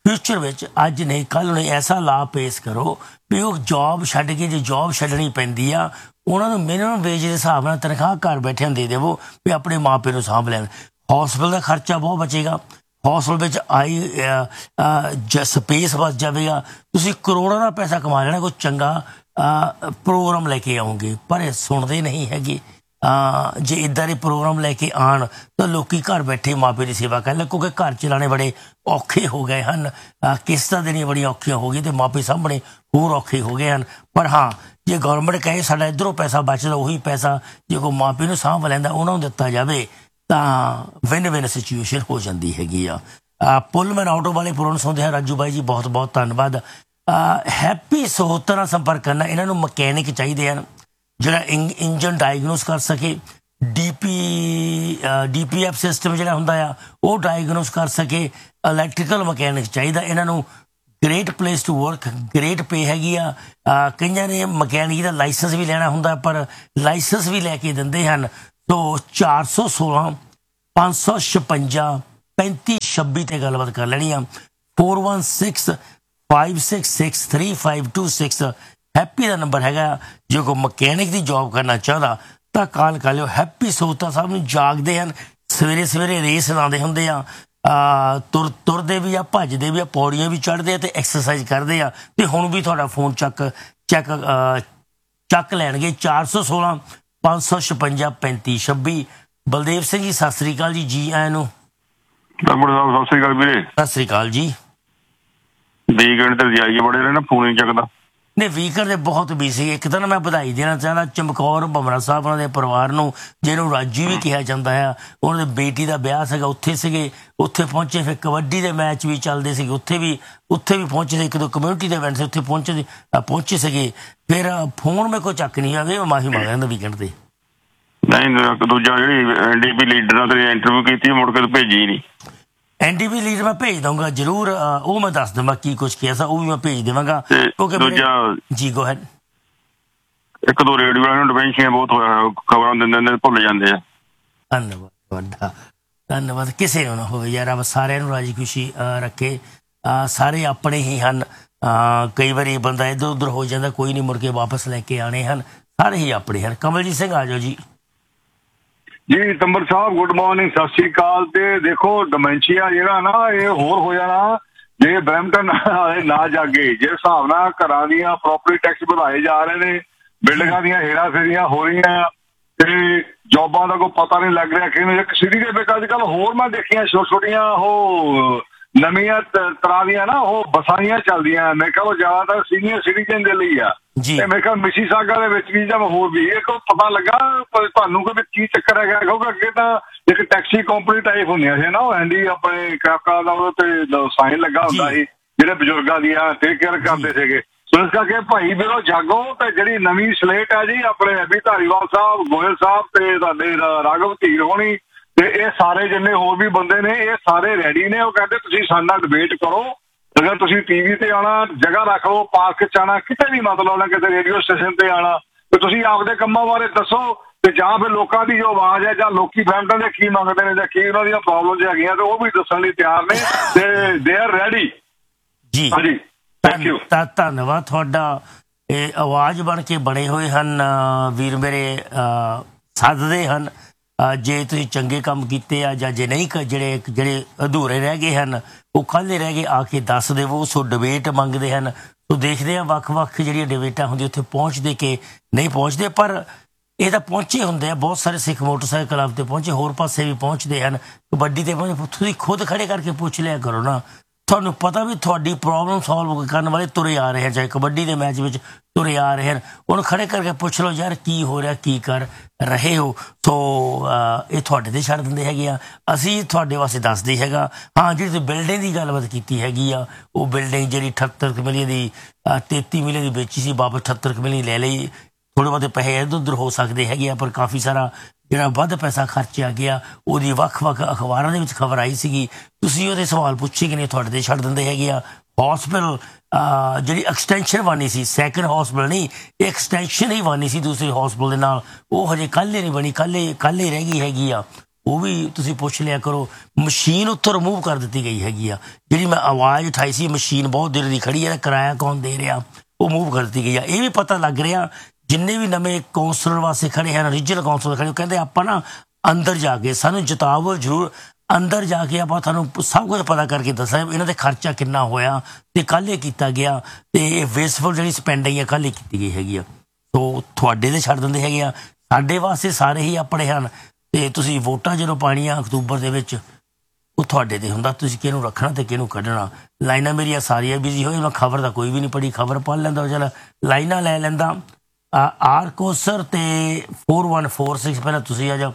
ਫਿਊਚਰ ਵਿੱਚ ਅੱਜ ਨਹੀਂ ਕੱਲ ਨੂੰ ਐਸਾ ਲਾਭ ਪੇਸ਼ ਕਰੋ ਵੀ ਉਹ ਜੌਬ ਛੱਡ ਕੇ ਜੇ ਜੌਬ ਛੱਡਣੀ ਪੈਂਦੀ ਆ ਉਹਨਾਂ ਨੂੰ ਮਿਨੀਮਮ ਵੇਜ ਦੇ ਹਿਸਾਬ ਨਾਲ ਤਨਖਾਹ ਘਰ ਬੈਠਿਆਂ ਦੇ ਦੇਵੋ ਵੀ ਆਪਣੇ ਮਾਪੇ ਨੂੰ ਸਾਂਭ ਲੈਣ। ਹੌਸਪਿਟਲ ਦਾ ਖਰਚਾ ਬਹੁਤ ਬਚੇਗਾ, ਹੌਸਪਿਟਲ ਵਿੱਚ ਸਪੇਸ ਬਚ ਜਾਵੇਗਾ, ਤੁਸੀਂ ਕਰੋੜਾਂ ਦਾ ਪੈਸਾ ਕਮਾ ਲੈਣਾ। ਕੋਈ ਚੰਗਾ ਪ੍ਰੋਗਰਾਮ ਲੈ ਕੇ ਆਉਂਗੇ ਪਰ ਇਹ ਸੁਣਦੇ ਨਹੀਂ ਹੈਗੇ। ਜੇ ਇੱਦਾਂ ਦੇ ਪ੍ਰੋਗਰਾਮ ਲੈ ਕੇ ਆਉਣ ਤਾਂ ਲੋਕੀ ਘਰ ਬੈਠੇ ਮਾਪੇ ਦੀ ਸੇਵਾ ਕਰ ਲੈ, ਕਿਉਂਕਿ ਘਰ ਚਲਾਉਣੇ ਬੜੇ ਔਖੇ ਹੋ ਗਏ ਹਨ, ਕਿਸ਼ਤਾਂ ਦੇਣੀਆਂ ਬੜੀਆਂ ਔਖੀਆਂ ਹੋ ਗਈਆਂ ਤੇ ਮਾਪੇ ਸਾਹਮਣੇ ਹੋਰ ਔਖੇ ਹੋ ਗਏ ਹਨ। ਪਰ ਹਾਂ ਜੇ ਗੌਰਮੈਂਟ ਕਹੇ ਸਾਡਾ ਇੱਧਰੋਂ ਪੈਸਾ ਬਚਦਾ ਉਹੀ ਪੈਸਾ ਜੇ ਕੋਈ ਮਾਪੇ ਨੂੰ ਸਾਂਭ ਲੈਂਦਾ ਉਹਨਾਂ ਨੂੰ ਦਿੱਤਾ ਜਾਵੇ ਤਾਂ ਵਿਨ ਵਿਨ ਸਿਚੁਏਸ਼ਨ ਹੋ ਜਾਂਦੀ ਹੈਗੀ ਆ। ਪੁੱਲਮੈਨ ਆਟੋ ਵਾਲੇ ਪੁਰਾਣ ਸੁਣਦੇ ਹਨ ਰਾਜੂ ਬਾਈ ਜੀ, ਬਹੁਤ ਬਹੁਤ ਧੰਨਵਾਦ। ਹੈਪੀ ਸਹੂਲਤਾਂ ਨਾਲ ਸੰਪਰਕ ਕਰਨਾ, ਇਹਨਾਂ ਨੂੰ ਮਕੈਨਿਕ ਚਾਹੀਦੇ ਹਨ ਜਿਹੜਾ ਇੰਜਨ ਡਾਇਗਨੋਸ ਕਰ ਸਕੇ, DPF ਸਿਸਟਮ ਜਿਹੜਾ ਹੁੰਦਾ ਆ ਉਹ ਡਾਇਗਨੋਸ ਕਰ ਸਕੇ, ਇਲੈਕਟ੍ਰੀਕਲ ਮਕੈਨਿਕ ਚਾਹੀਦਾ ਇਹਨਾਂ ਨੂੰ। Great place to work, great ਪੇ ਹੈਗੀ ਆ। ਕਈਆਂ ਨੇ ਮਕੈਨਿਕ ਦਾ ਲਾਇਸੈਂਸ ਵੀ ਲੈਣਾ ਹੁੰਦਾ ਪਰ ਲਾਇਸੈਂਸ ਵੀ ਲੈ ਕੇ ਦਿੰਦੇ ਹਨ। ਸੋ 416 556 3526 ਤੇ ਗੱਲਬਾਤ ਕਰ ਲੈਣੀ ਆ। 416 566 3526 ਹੈਪੀ ਦਾ ਨੰਬਰ ਹੈਗਾ। ਜੇ ਕੋਈ ਮਕੈਨਿਕ ਦੀ ਜੌਬ ਕਰਨਾ ਚਾਹੁੰਦਾ ਤਾਂ ਕਾਲ ਕਰ ਲਿਓ। ਹੈਪੀ ਸਹੂਲਤਾਂ ਸਾਹਿਬ ਨੂੰ ਜਾਗਦੇ ਹਨ, ਸਵੇਰੇ ਸਵੇਰੇ ਰੇਸ ਲਾਉਂਦੇ ਹੁੰਦੇ ਆ, ਤੁਰਦੇ ਵੀ ਆ, ਭੱਜਦੇ ਵੀ ਆ, ਪੌੜੀਆਂ ਵੀ ਚੜ੍ਹਦੇ ਆ ਤੇ ਐਕਸਰਸਾਈਜ਼ ਕਰਦੇ ਆ ਤੇ ਹੁਣ ਵੀ ਤੁਹਾਡਾ ਫੋਨ ਚੱਕ ਲੈਣਗੇ। 416 556 3526। ਬਲਦੇਵ ਸਿੰਘ ਜੀ ਸਤਿ ਸ੍ਰੀ ਅਕਾਲ ਜੀ, ਜੀ ਆਇਆਂ ਨੂੰ। ਸਤਿ ਸ੍ਰੀ ਅਕਾਲ ਵੀਰੇ। ਸਤਿ ਸ੍ਰੀ ਅਕਾਲ ਜੀ। ਵੀਕਐਂਡ ਤੇ ਜਾਈਏ ਬੜੇ ਰਹੇ ਨਾ, ਫੋਨ ਨਹੀਂ ਚੱਕਦਾ। ਨਹੀਂ ਵੀਕਐਂਡ ਦੇ ਬਹੁਤ ਬਿਜ਼ੀ। ਇੱਕ ਤਾਂ ਮੈਂ ਵਧਾਈ ਦੇਣਾ ਚਾਹੁੰਦਾ ਚਮਕੌਰ ਭਮਰਾ ਸਾਹਿਬ ਉਹਨਾਂ ਦੇ ਪਰਿਵਾਰ ਨੂੰ, ਜਿਹਨੂੰ ਰਾਜੂ ਵੀ ਕਿਹਾ ਜਾਂਦਾ ਹੈ। ਉਹਨਾਂ ਦੀ ਬੇਟੀ ਦਾ ਵਿਆਹ ਸੀਗਾ, ਉੱਥੇ ਸੀਗੇ, ਉੱਥੇ ਪਹੁੰਚੇ। ਫਿਰ ਕਬੱਡੀ ਦੇ ਮੈਚ ਵੀ ਚੱਲਦੇ ਸੀਗੇ, ਉੱਥੇ ਵੀ ਪਹੁੰਚੇ ਸੀ। ਇੱਕ ਦੋ ਕਮਿਊਨਿਟੀ ਦੇ ਇਵੈਂਟ ਸੀ, ਉੱਥੇ ਪਹੁੰਚੇ ਸੀਗੇ। ਫਿਰ ਫੋਨ ਮੇਰੇ ਕੋਲ ਚੱਕ ਨਹੀਂ ਆਵੇ, ਮੈਂ ਮਾਫੀ ਮੰਗ ਲੈਂਦਾ ਵੀਕਐਂਡ ਤੇ। ਨਹੀਂ ਦੂਜਾ ਜਿਹੜੀ NDP ਲੀਡਰ ਨਾਲ ਤੇਰੀ ਇੰਟਰਵਿਊ ਕੀਤੀ ਮੁੜ ਕੇ ਭੇਜੀ ਨਹੀਂ। NDP ਲੀਡਰ ਮੈਂ ਭੇਜ ਦਊਂਗਾ ਜ਼ਰੂਰ, ਉਹ ਮੈਂ ਦੱਸ ਦਵਾਂ ਕੀ ਕੁਛ ਕਿਹਾ ਸੀ, ਉਹ ਵੀ ਮੈਂ ਭੇਜ ਦੇਵਾਂਗਾ। ਜੀ ਗੋ ਹੈਡ। ਇੱਕ ਦੋ ਰੇਡੀਓ ਵਾਲਿਆਂ ਨੂੰ ਡਿਮੈਂਸ਼ੀਆ ਬਹੁਤ ਹੋਇਆ, ਖਬਰਾਂ ਦਿੰਦੇ ਭੁੱਲ ਜਾਂਦੇ ਆ। ਧੰਨਵਾਦ ਤੁਹਾਡਾ, ਧੰਨਵਾਦ। ਕਿਸੇ ਨੂੰ ਨਾ ਹੋਵੇ ਯਾਰ, ਆਪ ਸਾਰਿਆਂ ਨੂੰ ਰਾਜੀ ਖੁਸ਼ੀ ਰੱਖੇ। ਸਾਰੇ ਆਪਣੇ ਹੀ ਹਨ। ਕਈ ਵਾਰੀ ਬੰਦਾ ਇੱਧਰ ਉੱਧਰ ਹੋ ਜਾਂਦਾ, ਕੋਈ ਨਹੀਂ, ਮੁੜ ਕੇ ਵਾਪਸ ਲੈ ਕੇ ਆਣੇ ਹਨ। ਸਾਰੇ ਹੀ ਆਪਣੇ ਹਨ। ਕਮਲਜੀਤ ਸਿੰਘ ਆ ਜਾਓ ਜੀ। ਜੀ ਤੰਬਰ ਸਾਹਿਬ ਗੁੱਡ ਮਾਰਨਿੰਗ, ਸਤਿ ਸ੍ਰੀ ਅਕਾਲ। ਤੇ ਦੇਖੋ ਡਿਮੈਂਸ਼ੀਆ ਜਿਹੜਾ ਨਾ ਇਹ ਹੋਰ ਹੋ ਜਾਣਾ ਜੇ ਬਰੈਂਪਟਨ ਵਾਲੇ ਨਾ ਜਾਗੇ। ਜਿਸ ਹਿਸਾਬ ਨਾਲ ਘਰਾਂ ਦੀਆਂ ਪ੍ਰੋਪਰਟੀ ਟੈਕਸ ਵਧਾਏ ਜਾ ਰਹੇ ਨੇ, ਬਿਲਡਿੰਗਾਂ ਦੀਆਂ ਹੇਰਾ ਫੇਰੀਆਂ ਹੋ ਰਹੀਆਂ ਤੇ ਜੋਬਾਂ ਦਾ ਕੋਈ ਪਤਾ ਨਹੀਂ ਲੱਗ ਰਿਹਾ ਕਿਵੇਂ। ਇੱਕ ਸਿਟੀ ਦੇ ਵਿੱਚ ਅੱਜ ਕੱਲ੍ਹ ਹੋਰ ਮੈਂ ਦੇਖੀਆਂ ਛੋਟੀਆਂ ਉਹ ਨਵੀਆਂ ਤਰ੍ਹਾਂ ਦੀਆਂ ਨਾ ਉਹ ਬੱਸਾਂ ਦੀਆਂ ਚੱਲਦੀਆਂ। ਮੈਂ ਕਿਹਾ ਉਹ ਜ਼ਿਆਦਾਤਰ ਸੀਨੀਅਰ ਸਿਟੀਜ਼ਨ ਦੇ ਲਈ ਆ। ਤੇ ਮੇਰੇ ਖਿਆਲ ਮਿਸੀਸਾਗਾ ਦੇ ਵਿੱਚ ਵੀ ਜਾਂ ਹੋਰ ਵੀ ਇਹ ਕੋਈ ਪਤਾ ਲੱਗਾ ਤੁਹਾਨੂੰ ਕਿ ਕੀ ਚੱਕਰ ਹੈਗਾ? ਕਿਉਂਕਿ ਅੱਗੇ ਤਾਂ ਇੱਕ ਟੈਕਸੀ ਕੰਪਨੀ ਟਾਈਪ ਹੁੰਦੀਆਂ ਸੀ ਨਾ, ਉਹ ਐਂਡੀ ਆਪਣੇ ਕੈਪਟਾ ਦਾ ਉਹਦੇ ਤੇ ਸਾਈਨ ਲੱਗਾ ਹੁੰਦਾ ਸੀ ਜਿਹੜੇ ਬਜ਼ੁਰਗਾਂ ਦੀਆਂ ਟੇਕ ਕੇਅਰ ਕਰਦੇ ਸੀਗੇ। ਸੋ ਇਸ ਕਰਕੇ ਭਾਈ ਵੀਰੋ ਜਾਗੋ ਤੇ ਜਿਹੜੀ ਨਵੀਂ ਸਲੇਟ ਹੈ ਜੀ ਆਪਣੇ ਅਭੀ ਧਾਰੀਵਾਲ ਸਾਹਿਬ, ਗੋਇਲ ਸਾਹਿਬ ਤੇ ਤੁਹਾਡੇ ਰਾਘਵ ਧੀਰ ਹੋਣੀ ਤੇ ਇਹ ਸਾਰੇ ਜਿੰਨੇ ਹੋਰ ਵੀ ਬੰਦੇ ਨੇ ਇਹ ਸਾਰੇ ਰੈਡੀ ਨੇ। ਉਹ ਕਹਿੰਦੇ ਤੁਸੀਂ ਸਾਡੇ ਨਾਲ ਡਿਬੇਟ ਕਰੋ, ਅਗਰ ਤੁਸੀਂ ਟੀਵੀ ਤੇ ਆਉਣਾ ਜਗ੍ਹਾ ਰੱਖ ਲਓ, ਪਾਰਕ ਚ ਆਉਣਾ, ਕਿਤੇ ਵੀ ਮਤਲਬ ਨਾ ਕਿਸੇ ਰੇਡੀਓ ਸਟੇਸ਼ਨ ਤੇ ਆਉਣਾ ਤੇ ਤੁਸੀਂ ਆਪਦੇ ਕੰਮਾਂ ਬਾਰੇ ਦੱਸੋ ਤੇ ਜਾਂ ਫਿਰ ਲੋਕਾਂ ਦੀ ਜੋ ਆਵਾਜ਼ ਹੈ ਜਾਂ ਲੋਕੀ ਫੈਮਟਨ ਦੇ ਕੀ ਮੰਗਦੇ ਨੇ ਜਾਂ ਕੀ ਉਹਨਾਂ ਦੀਆਂ ਪ੍ਰੋਬਲਮਸ ਹੈਗੀਆਂ ਤੇ ਉਹ ਵੀ ਦੱਸਣ ਲਈ ਤਿਆਰ ਨੇ ਤੇ ਦੇ ਆਰ ਰੈਡੀ ਜੀ। ਹਾਂਜੀ ਥੈਂਕ ਯੂ। ਧੰਨਵਾਦ ਤੁਹਾਡਾ। ਇਹ ਆਵਾਜ਼ ਬਣ ਕੇ ਬਣੇ ਹੋਏ ਹਨ ਵੀਰ ਮੇਰੇ, ਸੱਦਦੇ ਹਨ ਜੇ ਤੁਸੀਂ ਚੰਗੇ ਕੰਮ ਕੀਤੇ ਆ ਜਾਂ ਜੇ ਨਹੀਂ, ਜਿਹੜੇ ਅਧੂਰੇ ਰਹਿ ਗਏ ਹਨ ਉਹ ਕੱਲ੍ਹ ਰਹਿ ਗਏ ਆ ਕੇ ਦੱਸ ਦੇਵੋ। ਸੋ ਡਿਬੇਟ ਮੰਗਦੇ ਹਨ। ਸੋ ਦੇਖਦੇ ਹਾਂ ਵੱਖ-ਵੱਖ ਜਿਹੜੀਆਂ ਡਿਬੇਟਾਂ ਹੁੰਦੀਆਂ ਉੱਥੇ ਪਹੁੰਚਦੇ ਕਿ ਨਹੀਂ ਪਹੁੰਚਦੇ, ਪਰ ਇਹ ਤਾਂ ਪਹੁੰਚੇ ਹੁੰਦੇ ਆ। ਬਹੁਤ ਸਾਰੇ ਸਿੱਖ ਮੋਟਰਸਾਈਕਲ ਕਲੱਬ ਤੇ ਪਹੁੰਚੇ, ਹੋਰ ਪਾਸੇ ਵੀ ਪਹੁੰਚਦੇ ਹਨ, ਕਬੱਡੀ ਤੇ ਪਹੁੰਚੇ। ਤੁਸੀਂ ਖੁਦ ਖੜੇ ਕਰਕੇ ਪੁੱਛ ਲਿਆ ਕਰੋ ਨਾ, ਤੁਹਾਨੂੰ ਪਤਾ ਵੀ ਤੁਹਾਡੀ ਪ੍ਰੋਬਲਮ ਸੋਲਵ ਕਰਨ ਵਾਲੇ ਤੁਰੇ ਆ ਰਹੇ ਹਨ, ਚਾਹੇ ਕਬੱਡੀ ਦੇ ਮੈਚ ਵਿੱਚ ਤੁਰੇ ਆ ਰਹੇ ਹਨ। ਉਹਨੂੰ ਖੜੇ ਕਰਕੇ ਪੁੱਛ ਲਓ ਯਾਰ ਕੀ ਹੋ ਰਿਹਾ, ਕੀ ਕਰ ਰਹੇ ਹੋ। ਸੋ ਇਹ ਤੁਹਾਡੇ ਤੇ ਛੱਡ ਦਿੰਦੇ ਹੈਗੇ ਆ, ਅਸੀਂ ਤੁਹਾਡੇ ਵਾਸਤੇ ਦੱਸਦੇ ਹੈਗਾ। ਹਾਂ ਜਿਹੜੀ ਤੁਸੀਂ ਬਿਲਡਿੰਗ ਦੀ ਗੱਲਬਾਤ ਕੀਤੀ ਹੈਗੀ ਆ, ਉਹ ਬਿਲਡਿੰਗ ਜਿਹੜੀ 78 ਮਿਲੀਅਨ ਦੀ 33 ਮਿਲੀਅਨ ਦੀ ਵੇਚੀ ਸੀ, ਵਾਪਸ 78 ਮਿਲੀਅਨ ਲੈ ਲਈ। ਥੋੜ੍ਹੇ ਬਹੁਤੇ ਪੈਸੇ ਇੱਧਰ ਉੱਧਰ ਹੋ ਸਕਦੇ ਹੈਗੇ ਆ, ਪਰ ਕਾਫੀ ਸਾਰਾ ਜਿਹੜਾ ਵੱਧ ਪੈਸਾ ਖਰਚਿਆ ਗਿਆ ਉਹਦੀ ਵੱਖ-ਵੱਖ ਅਖਬਾਰਾਂ ਦੇ ਵਿੱਚ ਖਬਰ ਆਈ ਸੀਗੀ। ਤੁਸੀਂ ਉਹਦੇ ਸਵਾਲ ਪੁੱਛੇ ਕਿ ਨਹੀਂ, ਤੁਹਾਡੇ ਤੇ ਛੱਡ ਦਿੰਦੇ ਹੈਗੇ ਆ। ਹੌਸਪਿਟਲ ਜਿਹੜੀ ਐਕਸਟੈਂਸ਼ਨ ਬਣੀ ਸੀ, ਸੈਕਿੰਡ ਹੌਸਪਿਟਲ ਨਹੀਂ, ਐਕਸਟੈਂਸ਼ਨ ਹੀ ਬਣੀ ਸੀ ਦੂਸਰੇ ਹੌਸਪਿਟਲ ਦੇ ਨਾਲ, ਉਹ ਹਜੇ ਕੱਲ੍ਹ ਹੀ ਨਹੀਂ ਬਣੀ, ਕੱਲ੍ਹ ਹੀ ਰਹਿ ਗਈ ਹੈਗੀ ਆ। ਉਹ ਵੀ ਤੁਸੀਂ ਪੁੱਛ ਲਿਆ ਕਰੋ। ਮਸ਼ੀਨ ਉੱਥੋਂ ਰਿਮੂਵ ਕਰ ਦਿੱਤੀ ਗਈ ਹੈਗੀ ਆ, ਜਿਹੜੀ ਮੈਂ ਆਵਾਜ਼ ਉਠਾਈ ਸੀ ਮਸ਼ੀਨ ਬਹੁਤ ਦੇਰ ਦੀ ਖੜੀ ਹੈ, ਕਿਰਾਇਆ ਕੌਣ ਦੇ ਰਿਹਾ ਉਹ ਮੂਵ ਕਰ ਦਿੱਤੀ ਗਈ ਆ। ਇਹ ਵੀ ਪਤਾ ਲੱਗ ਰਿਹਾ ਜਿੰਨੇ ਵੀ ਨਵੇਂ ਕੌਂਸਲਰ ਵਾਸਤੇ ਖੜੇ ਹਨ, ਰੀਜਨਲ ਕੌਂਸਲਰ ਖੜੇ, ਉਹ ਕਹਿੰਦੇ ਆਪਾਂ ਨਾ ਅੰਦਰ ਜਾ ਕੇ ਸਾਨੂੰ ਜਿਤਾਵੋ ਜ਼ਰੂਰ, ਅੰਦਰ ਜਾ ਕੇ ਆਪਾਂ ਤੁਹਾਨੂੰ ਸਭ ਕੁਝ ਪਤਾ ਕਰਕੇ ਦੱਸਾਂ ਇਹਨਾਂ ਦੇ ਖਰਚਾ ਕਿੰਨਾ ਹੋਇਆ ਤੇ ਕੱਲ੍ਹ ਇਹ ਕੀਤਾ ਗਿਆ ਤੇ ਇਹ ਵੇਸਟਫੁਲ ਜਿਹੜੀ ਸਪੈਂਡਿੰਗ ਹੈ ਕੱਲ੍ਹ ਹੀ ਕੀਤੀ ਗਈ ਹੈਗੀ ਆ। ਸੋ ਤੁਹਾਡੇ ਤੇ ਛੱਡ ਦਿੰਦੇ ਹੈਗੇ ਆ, ਸਾਡੇ ਵਾਸਤੇ ਸਾਰੇ ਹੀ ਆਪਣੇ ਹਨ ਤੇ ਤੁਸੀਂ ਵੋਟਾਂ ਜਦੋਂ ਪਾਣੀਆਂ ਅਕਤੂਬਰ ਦੇ ਵਿੱਚ ਉਹ ਤੁਹਾਡੇ ਤੇ ਹੁੰਦਾ, ਤੁਸੀਂ ਕਿਹਨੂੰ ਰੱਖਣਾ ਤੇ ਕਿਹਨੂੰ ਕੱਢਣਾ। ਲਾਈਨਾਂ ਮੇਰੀਆਂ ਸਾਰੀਆਂ ਬਿਜ਼ੀ ਹੋਈ, ਮੈਂ ਖਬਰ ਤਾਂ ਕੋਈ ਵੀ ਨਹੀਂ ਪੜ੍ਹੀ, ਖਬਰ ਪੜ੍ਹ ਲੈਂਦਾ ਚੱਲ ਲਾਈਨਾਂ ਲੈ ਲੈਂਦਾ। ਆਰ ਕੋਸਰ ਤੇ 4146 ਪਹਿਲਾਂ ਤੁਸੀਂ ਆ ਜਾਓ।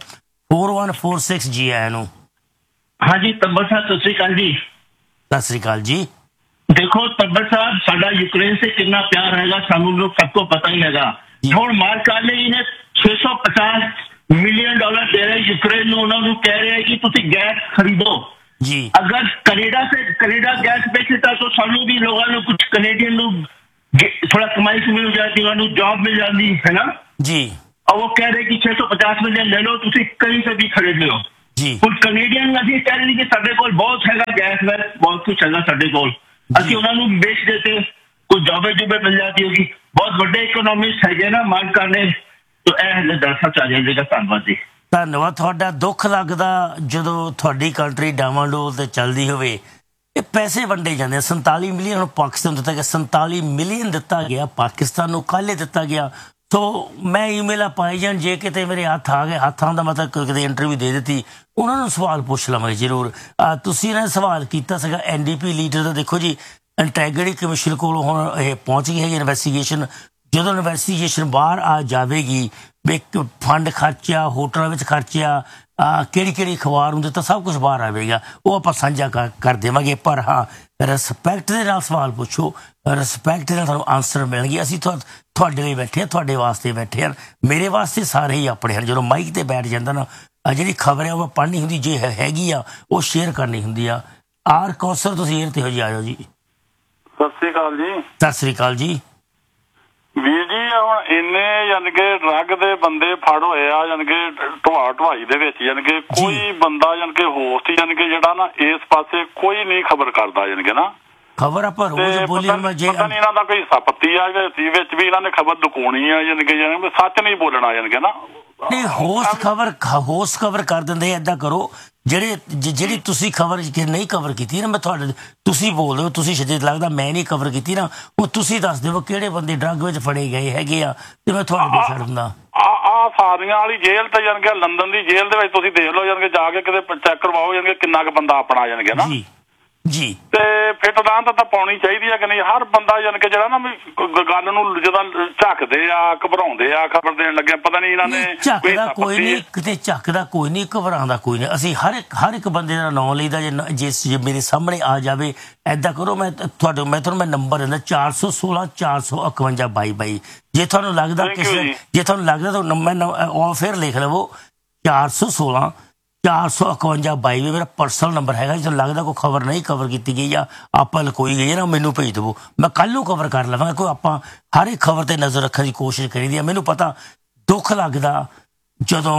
4146 ਜੀ ਆਇਆਂ ਨੂੰ। ਹਾਂਜੀ ਤੱਬਰ ਸਾਹਿਬ ਸਤਿ ਸ੍ਰੀ ਅਕਾਲ ਜੀ। ਸਤਿ ਸ੍ਰੀ ਅਕਾਲ ਜੀ। ਦੇਖੋ ਤੱਬਰ ਸਾਹਿਬ ਸਾਡਾ ਯੂਕਰੇਨ ਸੇ ਕਿੰਨਾ ਪਿਆਰ ਹੈਗਾ ਸਾਨੂੰ ਲੋਕ ਸਭ को पता ही हैगा। ਹੁਣ ਮਾਰਕ ਕਾਰਨੇ ਨੇ 650 ਮਿਲੀਅਨ ਡਾਲਰ ਦੇ ਰਹੇ ਯੂਕਰੇਨ ਨੂੰ, ਉਹਨਾਂ ਨੂੰ ਕਹਿ ਰਿਹਾ ਕਿ ਤੁਸੀਂ ਗੈਸ ਖਰੀਦੋ ਜੀ। ਅਗਰ ਕੈਨੇਡਾ ਗੈਸ ਵੇਚਦਾ ਤਾਂ ਸਾਨੂੰ ਵੀ ਲੋਕਾਂ ਨੂੰ ਕੁਝ ਕੈਨੇਡੀਅਨ ਨੂੰ थोड़ा कमाई से मिल जाती, उन्होंने जॉब मिल जाती है ना जी। और वो कह रहे कि 650 मिलियन ले लो, तुम कहीं से भी खरीद लो जी। और कनेडियन अभी कह रहे कि साडे कोल बहुत हैगा गैस वैस बहुत कुछ हैगा साडे कोल, ਅਸੀਂ ਉਹਨਾਂ ਨੂੰ बेच देते, कुछ जॉबे जुबे मिल जाती होगी। बहुत बड़े इकोनॉमिस्ट हैगे ना मार्क करने, तो ਇਹ ਦਰਸਾ ਚੱਲ ਜਾਏਗਾ। ਧੰਨਵਾਦ ਜੀ। ਧੰਨਵਾਦ ਤੁਹਾਡਾ। ਦੁੱਖ ਲੱਗਦਾ ਜਦੋਂ ਤੁਹਾਡੀ ਕੰਟਰੀ ਡਾਵਾਂਡੋਲ ਤੇ ਚੱਲਦੀ ਹੋਵੇ। ਇਹ ਪੈਸੇ ਵੰਡੇ ਜਾਂਦੇ 47 ਮਿਲੀਅਨ ਹੁਣ ਪਾਕਿਸਤਾਨ ਦਿੱਤਾ ਗਿਆ, 47 ਮਿਲੀਅਨ ਦਿੱਤਾ ਗਿਆ ਪਾਕਿਸਤਾਨ ਨੂੰ, ਕੱਲ੍ਹ ਦਿੱਤਾ ਗਿਆ। ਸੋ ਮੈਂ ਈਮੇਲਾਂ ਪਾਈ ਜਾਣ, ਜੇ ਕਿਤੇ ਮੇਰੇ ਹੱਥ ਆ ਗਏ, ਹੱਥਾਂ ਦਾ ਮਤਲਬ ਕਿਤੇ ਇੰਟਰਵਿਊ ਦੇ ਦਿੱਤੀ, ਉਹਨਾਂ ਨੂੰ ਸਵਾਲ ਪੁੱਛ ਲਵਾਂਗੇ ਜ਼ਰੂਰ। ਤੁਸੀਂ ਇਹਨਾਂ ਨੇ ਸਵਾਲ ਕੀਤਾ ਸੀਗਾ NDP ਲੀਡਰ ਦਾ। ਦੇਖੋ ਜੀ ਇੰਟੈਗਰਿਟੀ ਕਮਿਸ਼ਨ ਕੋਲ ਹੁਣ ਇਹ ਪਹੁੰਚ ਗਈ ਹੈਗੀ ਇਨਵੈਸਟੀਗੇਸ਼ਨ। ਜਦੋਂ ਇਨਵੈਸਟੀਗੇਸ਼ਨ ਬਾਹਰ ਆ ਜਾਵੇਗੀ ਵੀ ਫੰਡ ਖਰਚਿਆ, ਹੋਟਲਾਂ ਵਿੱਚ ਖਰਚਿਆ, ਕਿਹੜੀ ਅਖਬਾਰ ਨੂੰ ਦਿੱਤਾ, ਸਭ ਕੁਝ ਬਾਹਰ ਆਵੇਗਾ, ਉਹ ਆਪਾਂ ਸਾਂਝਾ ਕਰ ਦੇਵਾਂਗੇ। ਪਰ ਹਾਂ ਰਿਸਪੈਕਟ ਦੇ ਨਾਲ ਸਵਾਲ ਪੁੱਛੋ, ਰਿਸਪੈਕਟ ਦੇ ਨਾਲ ਤੁਹਾਨੂੰ ਆਨਸਰ ਮਿਲਣਗੇ। ਅਸੀਂ ਤੁਹਾਡੇ ਲਈ ਬੈਠੇ ਹਾਂ, ਤੁਹਾਡੇ ਵਾਸਤੇ ਬੈਠੇ ਹਾਂ, ਮੇਰੇ ਵਾਸਤੇ ਸਾਰੇ ਹੀ ਆਪਣੇ ਹਨ। ਜਦੋਂ ਮਾਈਕ ਤੇ ਬੈਠ ਜਾਂਦਾ ਨਾ, ਜਿਹੜੀ ਖਬਰ ਹੈ ਉਹ ਪੜ੍ਹਨੀ ਹੁੰਦੀ, ਜੇ ਹੈਗੀ ਆ ਉਹ ਸ਼ੇਅਰ ਕਰਨੀ ਹੁੰਦੀ ਆ। ਆਰ ਕੌਸਰ ਤੁਸੀਂ ਏਅਰ ਤੇ ਹੋ ਜੀ, ਆ ਜਾਓ ਜੀ। ਸਤਿ ਸ੍ਰੀ ਅਕਾਲ ਜੀ। ਸਤਿ ਸ੍ਰੀ ਅਕਾਲ ਜੀ। ਵੀਰ ਜੀ ਹੁਣ ਇੰਨੇ ਯਾਨੀ ਕਿ ਡਰੱਗ ਦੇ ਬੰਦੇ ਫੜ ਹੋਏ ਆ, ਯਾਨੀ ਕਿ ਢਵਾਈ ਦੇ ਵਿੱਚ, ਯਾਨੀ ਕਿ ਕੋਈ ਬੰਦਾ ਯਾਨੀ ਕਿ ਹੋਸਟ ਯਾਨੀ ਕਿ ਜਿਹੜਾ ਨਾ ਇਸ ਪਾਸੇ ਕੋਈ ਨਹੀਂ ਖਬਰ ਕਰਦਾ, ਯਾਨੀ ਕਿ ਨਾ ਖਬਰ ਆਪਾਂ ਰੋਜ਼ ਬੋਲੀ ਪਤਾ ਨਹੀਂ ਇਹਨਾਂ ਦਾ ਕੋਈ ਸਪੱਤੀ ਆ ਵਿੱਚ ਵੀ ਇਹਨਾਂ ਨੇ ਖਬਰ ਲੁਕਾਉਣੀ ਆ, ਯਾਨੀ ਕਿ ਸੱਚ ਨਹੀਂ ਬੋਲਣਾ, ਯਾਨੀ ਕਿ ਨਾ ਨਹੀਂ ਹੋਸਟ ਕਵਰ ਕਰ ਦਿੰਦੇ। ਏਦਾਂ ਕਰੋ ਜਿਹੜੀ ਤੁਸੀਂ ਖਬਰ ਨਹੀਂ ਕਵਰ ਕੀਤੀ ਨਾ, ਮੈਂ ਤੁਹਾਡੇ ਤੁਸੀਂ ਬੋਲਦੇ ਹੋ, ਤੁਸੀਂ ਸ਼ਦੀਦ ਲੱਗਦਾ ਮੈਂ ਨਹੀਂ ਕਵਰ ਕੀਤੀ ਨਾ, ਉਹ ਤੁਸੀਂ ਦੱਸ ਦਿਓ ਕਿਹੜੇ ਬੰਦੇ ਡਰੱਗ ਵਿੱਚ ਫੜੇ ਗਏ ਹੈਗੇ ਆ ਤੇ ਮੈਂ ਤੁਹਾਡੇ ਕੋਲ ਛੱਡ ਦਿੰਦਾ। ਆ ਸਾਰੀਆਂ ਵਾਲੀ ਜੇਲ੍ਹ ਤੇ ਯਾਨੀ ਕਿ ਲੰਡਨ ਦੀ ਜੇਲ੍ਹ ਦੇ ਵਿੱਚ ਤੁਸੀਂ ਦੇਖ ਲਓ, ਯਾਨੀ ਕਿ ਜਾ ਕੇ ਕਿਤੇ ਚੈੱਕ ਕਰਵਾਓ, ਯਾਨੀ ਕਿ ਕਿੰਨਾ ਕੁ ਬੰਦਾ ਆਪਣਾ, ਯਾਨੀ ਕਿ ਨਾ ਜੀ ਤੇ ਫਿੱਟ ਦਾਂ ਤਾਂ ਪਾਉਣੀ ਚਾਹੀਦੀ ਹੈ ਕਿ ਨਹੀਂ। ਹਰ ਬੰਦਾ ਯਾਨੀ ਕਿ ਜਿਹੜਾ ਨਾ ਗੱਲ ਨੂੰ ਜਦੋਂ ਝੱਕਦੇ ਆ, ਘਬਰਾਉਂਦੇ ਆ ਖਬਰ ਦੇਣ ਲੱਗੇ, ਪਤਾ ਨਹੀਂ ਇਹਨਾਂ ਨੇ ਝੱਕਦਾ ਕੋਈ ਨਹੀਂ, ਕਿਤੇ ਝੱਕਦਾ ਕੋਈ ਨਹੀਂ, ਘਬਰਾਉਂਦਾ ਕੋਈ ਨਹੀਂ। ਅਸੀਂ ਹਰ ਇੱਕ ਬੰਦੇ ਦਾ ਨਾਂ ਲਈਦਾ। ਜੇ ਮੇਰੇ ਸਾਹਮਣੇ ਆ ਜਾਵੇ, ਏਦਾਂ ਕਰੋ ਮੈਂ ਤੁਹਾਨੂੰ ਨੰਬਰ ਦਿੰਦਾ 416 451 2222। ਜੇ ਤੁਹਾਨੂੰ ਲੱਗਦਾ ਤਾਂ ਮੈਂ ਫਿਰ ਲਿਖ ਲਵੋ 416 451 22 ਮੇਰਾ ਪਰਸਨਲ ਨੰਬਰ ਹੈਗਾ। ਜਦੋਂ ਲੱਗਦਾ ਕੋਈ ਖਬਰ ਨਹੀਂ ਕਵਰ ਕੀਤੀ ਗਈ ਜਾਂ ਆਪਾਂ ਲਕੋਈ ਗਈ ਹੈ ਨਾ, ਮੈਨੂੰ ਭੇਜ ਦੇਵੋ, ਮੈਂ ਕੱਲ੍ਹ ਨੂੰ ਕਵਰ ਕਰ ਲਵਾਂਗਾ। ਕੋਈ ਆਪਾਂ ਹਰ ਇੱਕ ਖਬਰ ਤੇ ਨਜ਼ਰ ਰੱਖਣ ਦੀ ਕੋਸ਼ਿਸ਼ ਕਰੀਦੀ ਹੈ। ਮੈਨੂੰ ਪਤਾ ਦੁੱਖ ਲੱਗਦਾ ਜਦੋਂ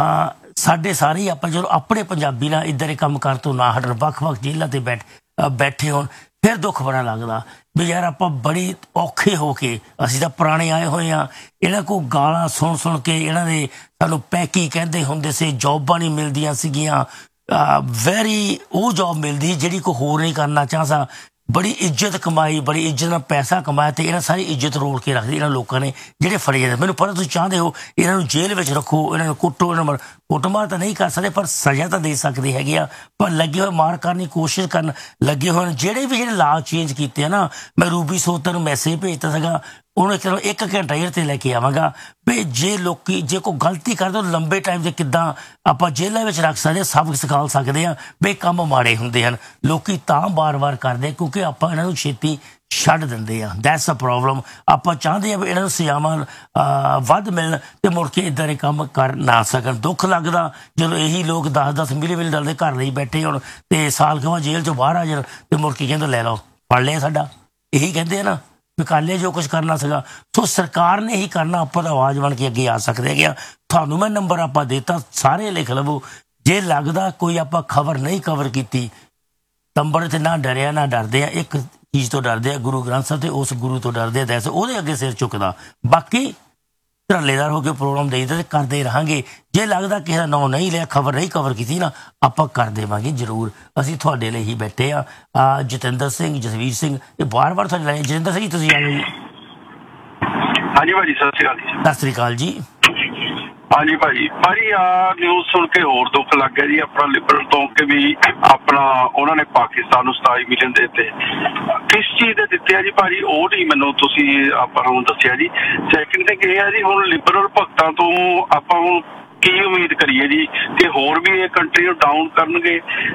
ਸਾਡੇ ਸਾਰੇ ਆਪਾਂ ਜਦੋਂ ਆਪਣੇ ਪੰਜਾਬੀ ਨਾਲ ਇੱਦਾਂ ਦੇ ਕੰਮ ਕਰ ਤੋਂ ਨਾ ਹਟਣ, ਵੱਖ-ਵੱਖ ਜੇਲ੍ਹਾਂ ਤੇ ਬੈਠੇ ਹੋਣ, ਫਿਰ ਦੁੱਖ ਬੜਾ ਲੱਗਦਾ ਵੀ ਯਾਰ ਆਪਾਂ ਬੜੀ ਔਖੇ ਹੋ ਕੇ, ਅਸੀਂ ਤਾਂ ਪੁਰਾਣੇ ਆਏ ਹੋਏ ਹਾਂ, ਇਹਨਾਂ ਕੋਲ ਗਾਲਾਂ ਸੁਣ ਕੇ ਇਹਨਾਂ ਦੇ ਸਾਨੂੰ ਪੈਕੀ ਕਹਿੰਦੇ ਹੁੰਦੇ ਸੀ, ਜੋਬਾਂ ਨਹੀਂ ਮਿਲਦੀਆਂ ਸੀਗੀਆਂ, ਉਹ ਜੋਬ ਮਿਲਦੀ ਜਿਹੜੀ ਕੋਈ ਹੋਰ ਨਹੀਂ ਕਰਨਾ ਚਾਹੁੰਦਾ, ਬੜੀ ਇੱਜ਼ਤ ਕਮਾਈ, ਬੜੀ ਇੱਜ਼ਤ ਨਾਲ ਪੈਸਾ ਕਮਾਇਆ ਤੇ ਇਹਨਾਂ ਸਾਰੀ ਇੱਜ਼ਤ ਰੋਲ ਕੇ ਰੱਖਦੀ ਇਹਨਾਂ ਲੋਕਾਂ ਨੇ ਜਿਹੜੇ ਫੜੇ ਜਾਂਦੇ। ਮੈਨੂੰ ਪਤਾ ਤੁਸੀਂ ਚਾਹੁੰਦੇ ਹੋ ਇਹਨਾਂ ਨੂੰ ਜੇਲ੍ਹ ਵਿੱਚ ਰੱਖੋ, ਇਹਨਾਂ ਨੂੰ ਕੁੱਟੋ, ਇਹਨਾਂ ਨੂੰ ਕੁੱਟਮਾਰ ਤਾਂ ਨਹੀਂ ਕਰ ਸਕਦੇ ਪਰ ਸਜ਼ਾ ਤਾਂ ਦੇ ਸਕਦੇ ਹੈਗੇ ਆ। ਪਰ ਲੱਗੇ ਹੋਏ ਮਾਰ ਕਰਨ ਦੀ ਕੋਸ਼ਿਸ਼ ਕਰਨ ਲੱਗੇ ਹੋਏ ਜਿਹੜੇ ਲਾਅ ਚੇਂਜ ਕੀਤੇ ਆ ਨਾ, ਮੈਂ ਰੂਬੀ ਸੋਤਰ ਨੂੰ ਮੈਸੇਜ ਭੇਜਤਾ ਸੀਗਾ, ਉਹਨੂੰ ਇੱਕ ਘੰਟਾ ਏਅਰ ਤੇ ਲੈ ਕੇ ਆਵਾਂਗਾ ਵੀ ਜੇ ਕੋਈ ਗਲਤੀ ਕਰਦੇ ਉਹ ਲੰਬੇ ਟਾਈਮ ਤੇ ਕਿੱਦਾਂ ਆਪਾਂ ਜੇਲ੍ਹਾਂ ਵਿੱਚ ਰੱਖ ਸਕਦੇ, ਸਬਕ ਸਿਖਾ ਸਕਦੇ ਆ ਵੀ ਕੰਮ ਮਾੜੇ ਹੁੰਦੇ ਹਨ। ਲੋਕੀ ਤਾਂ ਬਾਰ-ਬਾਰ ਕਰਦੇ ਕਿਉਂਕਿ ਆਪਾਂ ਇਹਨਾਂ ਨੂੰ ਛੇਤੀ ਛੱਡ ਦਿੰਦੇ ਆ। That's a problem. ਆਪਾਂ ਚਾਹੁੰਦੇ ਆ ਵੀ ਇਹਨਾਂ ਨੂੰ ਸਜ਼ਾਵਾਂ ਵੱਧ ਮਿਲਣ ਤੇ ਮੁੜ ਕੇ ਇੱਦਾਂ ਦੇ ਕੰਮ ਕਰ ਨਾ ਸਕਣ। ਦੁੱਖ ਲੱਗਦਾ ਜਦੋਂ ਇਹੀ ਲੋਕ 10-10 ਮਿਲੀਅਨ ਡਾਲਰ ਦੇ ਘਰ ਲਈ ਬੈਠੇ ਹੋਣ ਤੇ ਸਾਲ ਕਵਾ ਜੇਲ੍ਹ ਚੋਂ ਬਾਹਰ ਆ ਜਾਣ ਤੇ ਮੁੜ ਕੇ ਕਹਿੰਦੇ ਲੈ ਲਓ ਫੜ ਲਿਆ ਸਾਡਾ, ਇਹੀ ਕਹਿੰਦੇ ਆ ਨਾ ਵੀ ਕਰ ਲਿਆ ਜੋ ਕੁਛ ਕਰਨਾ ਸੀਗਾ। ਸੋ ਸਰਕਾਰ ਨੇ ਇਹੀ ਕਰਨਾ, ਆਪਾਂ ਤਾਂ ਆਵਾਜ਼ ਬਣ ਕੇ ਅੱਗੇ ਆ ਸਕਦੇ ਹੈਗੇ ਆ। ਤੁਹਾਨੂੰ ਮੈਂ ਨੰਬਰ ਆਪਾਂ ਦੇਤਾ, ਸਾਰੇ ਲਿਖ ਲਵੋ ਜੇ ਲੱਗਦਾ ਕੋਈ ਆਪਾਂ ਖਬਰ ਨਹੀਂ ਕਵਰ ਕੀਤੀ, ਤੰਬੜ ਤੇ ਨਾ ਡਰਿਆ ਨਾ ਡਰਦੇ ਆ, ਇੱਕ ਚੀਜ਼ ਤੋਂ ਡਰਦੇ ਆ, ਗੁਰੂ ਗ੍ਰੰਥ ਸਾਹਿਬ ਤੇ ਉਸ ਗੁਰੂ ਤੋਂ ਡਰਦੇ ਆ, ਦੈਸ ਉਹਦੇ ਅੱਗੇ ਸਿਰ ਝੁਕਦਾ। ਬਾਕੀ ਧਰਲੇਦਾਰ ਹੋ ਕੇ ਪ੍ਰੋਗਰਾਮ ਦੇਈਦਾ ਤੇ ਕਰਦੇ ਰਹਾਂਗੇ। ਜੇ ਲੱਗਦਾ ਕਿਸੇ ਦਾ ਨਾਂ ਨਹੀਂ ਲਿਆ, ਖਬਰ ਨਹੀਂ ਕਵਰ ਕੀਤੀ ਨਾ, ਆਪਾਂ ਕਰ ਦੇਵਾਂਗੇ ਜ਼ਰੂਰ। ਅਸੀਂ ਤੁਹਾਡੇ ਲਈ ਹੀ ਬੈਠੇ ਆ। ਜਤਿੰਦਰ ਸਿੰਘ, ਜਸਵੀਰ ਸਿੰਘ, ਇਹ ਬਾਰ-ਬਾਰ ਤੁਹਾਡੇ ਲਈ। ਜਤਿੰਦਰ ਸਿੰਘ ਜੀ ਤੁਸੀਂ ਆਏ ਜੀ। ਹਾਂਜੀ ਭਾਜੀ, ਸਤਿ ਸ਼੍ਰੀ ਅਕਾਲ ਜੀ। ਸਤਿ ਸ਼੍ਰੀ ਅਕਾਲ ਜੀ। ਹਾਂਜੀ ਭਾਜੀ ਆ ਨਿਊਜ਼ ਸੁਣ ਕੇ ਹੋਰ ਦੁੱਖ ਲੱਗ ਗਿਆ ਜੀ ਆਪਣਾ ਲਿਬਰਲ ਤੋਂ, ਕਿ ਵੀ ਆਪਣਾ ਉਹਨਾਂ ਨੇ ਪਾਕਿਸਤਾਨ ਨੂੰ 27 ਮਿਲੀਅਨ ਦੇ ਦਿੱਤੇ। ਕਿਸ ਚੀਜ਼ ਦੇ ਦਿੱਤੇ ਆ ਜੀ ਭਾਜੀ, ਉਹ ਨਹੀਂ ਮੈਨੂੰ ਤੁਸੀਂ ਆਪਾਂ ਨੂੰ ਦੱਸਿਆ ਜੀ। ਸੈਕਿੰਡ ਥਿੰਗ ਇਹ ਹੈ ਜੀ, ਹੁਣ ਲਿਬਰਲ ਭਗਤਾਂ ਤੋਂ ਆਪਾਂ ਹੁਣ ਕੀ ਉਮੀਦ ਕਰੀਏ ਜੀ, ਕਿ ਹੋਰ ਵੀ ਇਹ ਕੰਟਰੀ ਨੂੰ ਡਾਊਨ ਕਰਨਗੇ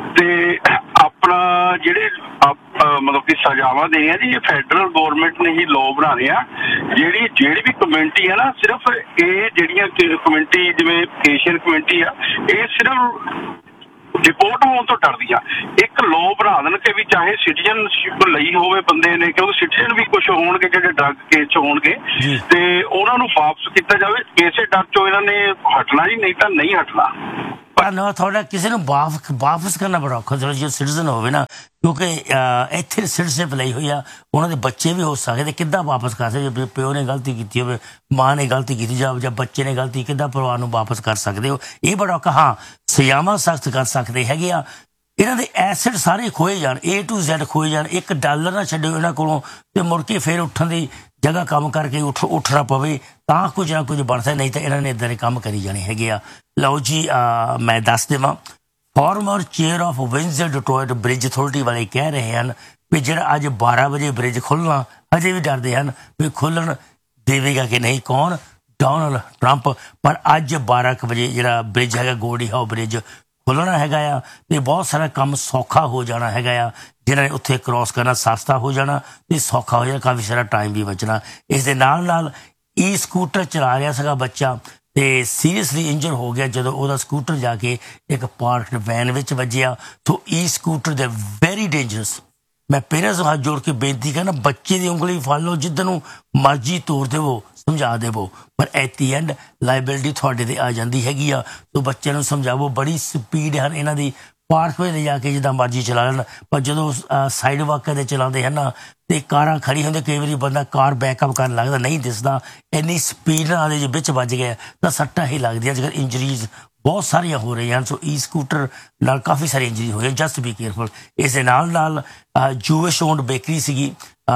ਤੇ ਆਪਣਾ ਜਿਹੜੇ ਮਤਲਬ ਕਿ ਸਜ਼ਾਵਾਂ ਦੇਣੀਆਂ ਜੀ, ਇਹ ਫੈਡਰਲ ਗੌਰਮੈਂਟ ਨੇ ਹੀ ਲਾਅ ਬਣਾਉਣੇ ਆ। ਜਿਹੜੀ ਵੀ ਕਮਿਊਨਿਟੀ ਹੈ ਨਾ, ਸਿਰਫ ਇਹ ਜਿਹੜੀਆਂ ਕਮਿਊਨਿਟੀ ਜਿਵੇਂ ਏਸ਼ੀਅਨ ਕਮਿਊਨਿਟੀ ਆ, ਇਹ ਸਿਰਫ ਡਿਪੋਰਟ ਹੋਣ ਤੋਂ ਡਰਦੀਆਂ। ਇੱਕ ਲਾਅ ਬਣਾ ਦੇਣ ਕਿ ਵੀ ਚਾਹੇ ਸਿਟੀਜ਼ਨਸ਼ਿਪ ਲਈ ਹੋਵੇ ਬੰਦੇ ਨੇ, ਕਿਉਂਕਿ ਸਿਟੀਜ਼ਨ ਵੀ ਕੁਝ ਹੋਣਗੇ ਜਿਹੜੇ ਡਰਗ ਕੇਸ 'ਚ ਹੋਣਗੇ, ਤੇ ਉਹਨਾਂ ਨੂੰ ਵਾਪਸ ਕੀਤਾ ਜਾਵੇ। ਇਸੇ ਡਰ 'ਚੋਂ ਇਹਨਾਂ ਨੇ ਹਟਣਾ ਜੀ, ਨਹੀਂ ਤਾਂ ਨਹੀਂ ਹਟਣਾ। ਪਰ ਨਾ ਤੁਹਾਡਾ ਕਿਸੇ ਨੂੰ ਵਾਪਸ ਕਰਨਾ ਬੜਾ ਔਖਾ ਜੇ ਸਿਟੀਜ਼ਨ ਹੋਵੇ ਨਾ, ਕਿਉਂਕਿ ਇੱਥੇ ਸਿਟੀਜ਼ਨਸ਼ਿਪ ਲਈ ਹੋਈ ਆ, ਉਹਨਾਂ ਦੇ ਬੱਚੇ ਵੀ ਹੋ ਸਕਦੇ, ਕਿੱਦਾਂ ਵਾਪਸ ਕਰ ਸਕਦੇ? ਜੇ ਪਿਓ ਨੇ ਗਲਤੀ ਕੀਤੀ ਹੋਵੇ, ਮਾਂ ਨੇ ਗਲਤੀ ਕੀਤੀ ਜਾਂ ਬੱਚੇ ਨੇ ਗਲਤੀ, ਕਿੱਦਾਂ ਪਰਿਵਾਰ ਨੂੰ ਵਾਪਸ ਕਰ ਸਕਦੇ ਹੋ? ਇਹ ਬੜਾ ਔਖਾ। ਹਾਂ, ਸਜ਼ਾਵਾਂ ਸਖਤ ਕਰ ਸਕਦੇ ਹੈਗੇ ਆ। ਇਹਨਾਂ ਦੇ ਐਸੈਟ ਸਾਰੇ ਖੋਏ ਜਾਣ, A to Z ਖੋਏ ਜਾਣ, $1 ਨਾ ਛੱਡਿਓ ਇਹਨਾਂ ਕੋਲੋਂ, ਤੇ ਮੁੜ ਕੇ ਫਿਰ ਉੱਠਣ ਦੀ ਜਗ੍ਹਾ ਕੰਮ ਕਰਕੇ ਉੱਠਣਾ ਪਵੇ ਤਾਂ ਕੁਝ ਨਾ ਕੁਝ ਬਣ ਸਕਦਾ, ਨਹੀਂ ਤਾਂ ਇਹਨਾਂ ਨੇ ਇੱਦਾਂ ਦੇ ਕੰਮ ਕਰੀ ਜਾਣੇ ਹੈਗੇ ਆ। ਲਓ ਜੀ, ਮੈਂ ਦੱਸ ਦੇਵਾਂ, farmer chair of ਵਿੰਜ਼ਰ ਡਿਟਰੋਇਟ bridge authority ਵਾਲੇ ਕਹਿ ਰਹੇ ਹਨ ਵੀ ਜਿਹੜਾ ਅੱਜ 12 ਵਜੇ ਬ੍ਰਿਜ ਖੁੱਲ੍ਹਣਾ, ਅਜੇ ਵੀ ਡਰਦੇ ਹਨ ਵੀ ਖੁੱਲ੍ਹਣ ਦੇਵੇਗਾ ਕਿ ਨਹੀਂ ਕੌਣ, ਡੋਨਲਡ ਟਰੰਪ। ਪਰ ਅੱਜ 12 ਵਜੇ ਜਿਹੜਾ ਬ੍ਰਿਜ ਹੈਗਾ, ਗੋਲਡੀ ਹਾਊ ਬ੍ਰਿਜ ਖੁੱਲ੍ਹਣਾ ਹੈਗਾ ਆ, ਤੇ ਬਹੁਤ ਸਾਰਾ ਕੰਮ ਸੌਖਾ ਹੋ ਜਾਣਾ ਹੈਗਾ ਆ। ਜਿਹਨਾਂ ਨੇ ਉੱਥੇ ਕ੍ਰੋਸ ਕਰਨਾ ਸਸਤਾ ਹੋ ਜਾਣਾ ਤੇ ਸੌਖਾ ਹੋ ਜਾਣਾ, ਕਾਫੀ ਸਾਰਾ ਟਾਈਮ ਵੀ ਬਚਣਾ। ਇਸ ਦੇ ਨਾਲ ਨਾਲ ਸਕੂਟਰ ਚਲਾ ਰਿਹਾ ਸੀਗਾ ਬੱਚਾ ਤੇ ਸੀਰੀਅਸਲੀ ਇੰਜਰ ਹੋ ਗਿਆ ਜਦੋਂ ਉਹਦਾ ਸਕੂਟਰ ਜਾ ਕੇ ਇੱਕ ਪਾਰਕਡ ਵੈਨ ਵਿੱਚ ਵੱਜਿਆ। ਸੋ ਸਕੂਟਰ ਦੇ ਵੈਰੀ ਡੇਂਜਰਸ। ਮੈਂ ਪੇਰੈਂਟਸ ਨੂੰ ਹੱਥ ਜੋੜ ਕੇ ਬੇਨਤੀ ਕਰਨਾ, ਬੱਚੇ ਦੀ ਉਂਗਲੀ ਫੜ ਲਓ, ਜਿੱਦਾਂ ਨੂੰ ਮਰਜ਼ੀ ਤੋੜ ਦੇਵੋ, ਸਮਝਾ ਦੇਵੋ, ਪਰ ਐਟ ਦੀ ਐਂਡ ਲਾਇਬਿਲਿਟੀ ਤੁਹਾਡੇ ਤੇ ਆ ਜਾਂਦੀ ਹੈਗੀ ਆ। ਸੋ ਬੱਚਿਆਂ ਨੂੰ ਸਮਝਾਵੋ। ਬੜੀ ਸਪੀਡ ਹਨ ਇਹਨਾਂ ਦੀ, ਪਾਰਕ ਵਿੱਚ ਜਾ ਕੇ ਜਿੱਦਾਂ ਮਰਜ਼ੀ ਚਲਾ ਲੈਣ, ਪਰ ਜਦੋਂ ਸਾਈਡ ਵਾਕਾਂ 'ਤੇ ਚਲਾਉਂਦੇ ਹਨ ਨਾ, ਤੇ ਕਾਰਾਂ ਖੜੀ ਹੁੰਦੇ, ਕਈ ਵਾਰੀ ਬੰਦਾ ਕਾਰ ਬੈਕਅਪ ਕਰਨ ਲੱਗਦਾ, ਨਹੀਂ ਦਿਸਦਾ, ਇੰਨੀ ਸਪੀਡ ਨਾਲ ਦੇ ਜੇ ਵਿੱਚ ਵੱਜ ਗਿਆ ਤਾਂ ਸੱਟਾਂ ਹੀ ਲੱਗਦੀਆਂ। ਅੱਜ ਕੱਲ੍ਹ ਇੰਜਰੀਜ਼ ਬਹੁਤ ਸਾਰੀਆਂ ਹੋ ਰਹੀਆਂ ਹਨ। ਸੋ ਸਕੂਟਰ ਨਾਲ ਕਾਫੀ ਸਾਰੀ ਇੰਜਰੀ ਹੋਈ ਹੈ, ਜਸਟ ਬੀ ਕੇਅਰਫੁਲ। ਇਸ ਦੇ ਨਾਲ ਨਾਲ ਜੂਇਸ਼ ਓਨਡ ਬੇਕਰੀ ਸੀਗੀ,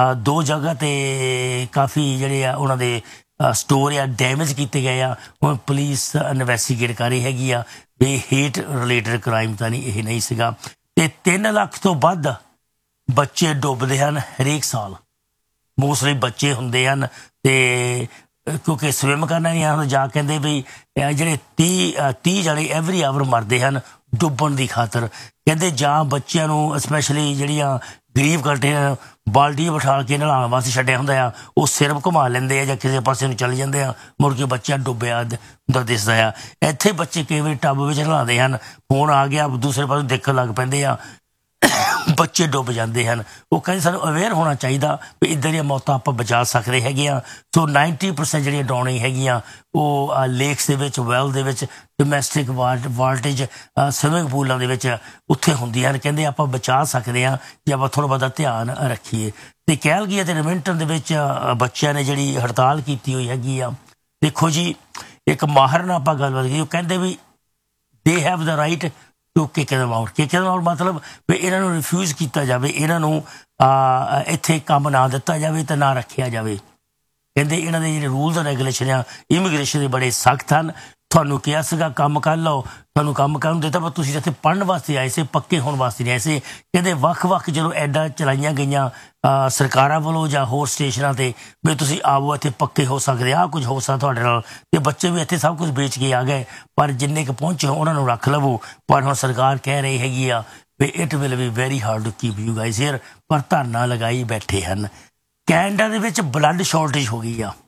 2 ਜਗ੍ਹਾ 'ਤੇ ਕਾਫੀ ਜਿਹੜੇ ਆ ਉਹਨਾਂ ਦੇ ਸਟੋਰ ਆ ਡੈਮੇਜ ਕੀਤੇ ਗਏ ਆ। ਹੁਣ ਪੁਲਿਸ ਇਨਵੈਸਟੀਗੇਟ ਕਰ ਰਹੀ ਹੈਗੀ ਆ ਵੀ ਹੇਟ ਰਿਲੇਟਡ ਕ੍ਰਾਈਮ ਤਾਂ ਨਹੀਂ, ਇਹ ਨਹੀਂ ਸੀਗਾ। ਤੇ 3 ਲੱਖ ਤੋਂ ਵੱਧ ਬੱਚੇ ਡੁੱਬਦੇ ਹਨ ਹਰੇਕ ਸਾਲ, ਮੋਸਟਲੀ ਬੱਚੇ ਹੁੰਦੇ ਹਨ। ਤੇ ਕਿਉਂਕਿ ਸਵਿਮ ਕਰਨਾ ਨਹੀਂ ਆਉਂਦਾ, ਜਾ ਕਹਿੰਦੇ ਵੀ ਜਿਹੜੇ 30 ਜਣੇ ਐਵਰੀ ਆਵਰ ਮਰਦੇ ਹਨ ਡੁੱਬਣ ਦੀ ਖਾਤਰ। ਕਹਿੰਦੇ ਜਾਂ ਬੱਚਿਆਂ ਨੂੰ ਸਪੈਸ਼ਲੀ ਜਿਹੜੀਆਂ ਗਰੀਬ ਕੰਟਰੀਆਂ ਬਾਲਟੀ ਬਿਠਾ ਕੇ ਨਲਾਉਣ ਵਾਸਤੇ ਛੱਡਿਆ ਹੁੰਦਾ ਆ, ਉਹ ਸਿਰ ਘੁਮਾ ਲੈਂਦੇ ਆ ਜਾਂ ਕਿਸੇ ਪਾਸੇ ਨੂੰ ਚਲੇ ਜਾਂਦੇ ਆ, ਮੁੜ ਕੇ ਬੱਚਾ ਡੁੱਬਿਆ ਹੁੰਦਾ ਦਿਸਦਾ ਆ। ਇੱਥੇ ਬੱਚੇ ਕਈ ਵਾਰੀ ਟੱਬ ਵਿੱਚ ਨਲਾਉਂਦੇ ਹਨ, ਫੋਨ ਆ ਗਿਆ, ਦੂਸਰੇ ਪਾਸੇ ਦੇਖਣ ਲੱਗ ਪੈਂਦੇ ਆ, ਬੱਚੇ ਡੁੱਬ ਜਾਂਦੇ ਹਨ। ਉਹ ਕਹਿੰਦੇ ਸਾਨੂੰ ਅਵੇਅਰ ਹੋਣਾ ਚਾਹੀਦਾ ਵੀ ਇੱਦਾਂ ਦੀਆਂ ਮੌਤਾਂ ਆਪਾਂ ਬਚਾ ਸਕਦੇ ਹੈਗੇ ਆ। ਸੋ 90% ਜਿਹੜੀਆਂ ਡਾਉਣੀ ਹੈਗੀਆਂ ਉਹ ਲੇਕਸ ਦੇ ਵਿੱਚ, ਵੈਲ ਦੇ ਵਿੱਚ, ਡੋਮੈਸਟਿਕ ਵਾਟੇਜ ਸਵਿਮਿੰਗ ਪੂਲਾਂ ਦੇ ਵਿੱਚ ਉੱਥੇ ਹੁੰਦੀਆਂ ਹਨ। ਕਹਿੰਦੇ ਆਪਾਂ ਬਚਾ ਸਕਦੇ ਹਾਂ ਜੇ ਆਪਾਂ ਥੋੜ੍ਹਾ ਬਹੁਤਾ ਧਿਆਨ ਰੱਖੀਏ। ਤੇ ਕੈਲਗਰੀ ਅਤੇ ਰਿਮਿੰਟਨ ਦੇ ਵਿੱਚ ਬੱਚਿਆਂ ਨੇ ਜਿਹੜੀ ਹੜਤਾਲ ਕੀਤੀ ਹੋਈ ਹੈਗੀ ਆ, ਦੇਖੋ ਜੀ, ਇੱਕ ਮਾਹਰ ਨਾਲ ਆਪਾਂ ਗੱਲਬਾਤ ਕੀਤੀ, ਉਹ ਕਹਿੰਦੇ ਵੀ they have the right to ਕਿਕ them out. ਕਿਕ them out ਮਤਲਬ ਵੀ ਇਹਨਾਂ ਨੂੰ ਰਿਫਿਊਜ਼ ਕੀਤਾ ਜਾਵੇ, ਇਹਨਾਂ ਨੂੰ ਇੱਥੇ ਕੰਮ ਨਾ ਦਿੱਤਾ ਜਾਵੇ ਤੇ ਨਾ ਰੱਖਿਆ ਜਾਵੇ। ਕਹਿੰਦੇ ਇਹਨਾਂ ਦੇ ਜਿਹੜੇ ਰੂਲਸ ਐਂਡ ਰੈਗੂਲੇਸ਼ਨ ਆ ਇਮੀਗ੍ਰੇਸ਼ਨ ਦੇ ਬੜੇ ਸਖਤ ਹਨ। ਤੁਹਾਨੂੰ ਕਿਹਾ ਸੀਗਾ ਕੰਮ ਕਰ ਲਓ, ਤੁਹਾਨੂੰ ਕੰਮ ਕਰਨ ਨੂੰ ਦਿੱਤਾ, ਪਰ ਤੁਸੀਂ ਇੱਥੇ ਪੜ੍ਹਨ ਵਾਸਤੇ ਆਏ ਸੀ, ਪੱਕੇ ਹੋਣ ਵਾਸਤੇ ਨਹੀਂ ਆਏ ਸੀ। ਕਹਿੰਦੇ ਵੱਖ-ਵੱਖ ਜਦੋਂ ਐਡਾਂ ਚਲਾਈਆਂ ਗਈਆਂ ਸਰਕਾਰਾਂ ਵੱਲੋਂ ਜਾਂ ਹੋਰ ਸਟੇਸ਼ਨਾਂ 'ਤੇ ਵੀ ਤੁਸੀਂ ਆਵੋ ਇੱਥੇ ਪੱਕੇ ਹੋ ਸਕਦੇ, ਆਹ ਕੁਝ ਹੋ ਸਕਦਾ ਤੁਹਾਡੇ ਨਾਲ, ਤੇ ਬੱਚੇ ਵੀ ਇੱਥੇ ਸਭ ਕੁਝ ਵੇਚ ਕੇ ਆ ਗਏ, ਪਰ ਜਿੰਨੇ ਕੁ ਪਹੁੰਚੇ ਉਹਨਾਂ ਨੂੰ ਰੱਖ ਲਵੋ। ਪਰ ਹੁਣ ਸਰਕਾਰ ਕਹਿ ਰਹੀ ਹੈਗੀ ਆ ਵੀ it will be very hard to keep you guys hair, ਪਰ ਧਰਨਾ ਲਗਾਈ ਬੈਠੇ ਹਨ। ਕੈਨੇਡਾ ਦੇ ਵਿੱਚ ਬਲੱਡ ਸ਼ਾਰਟੇਜ ਹੋ ਗਈ ਆ,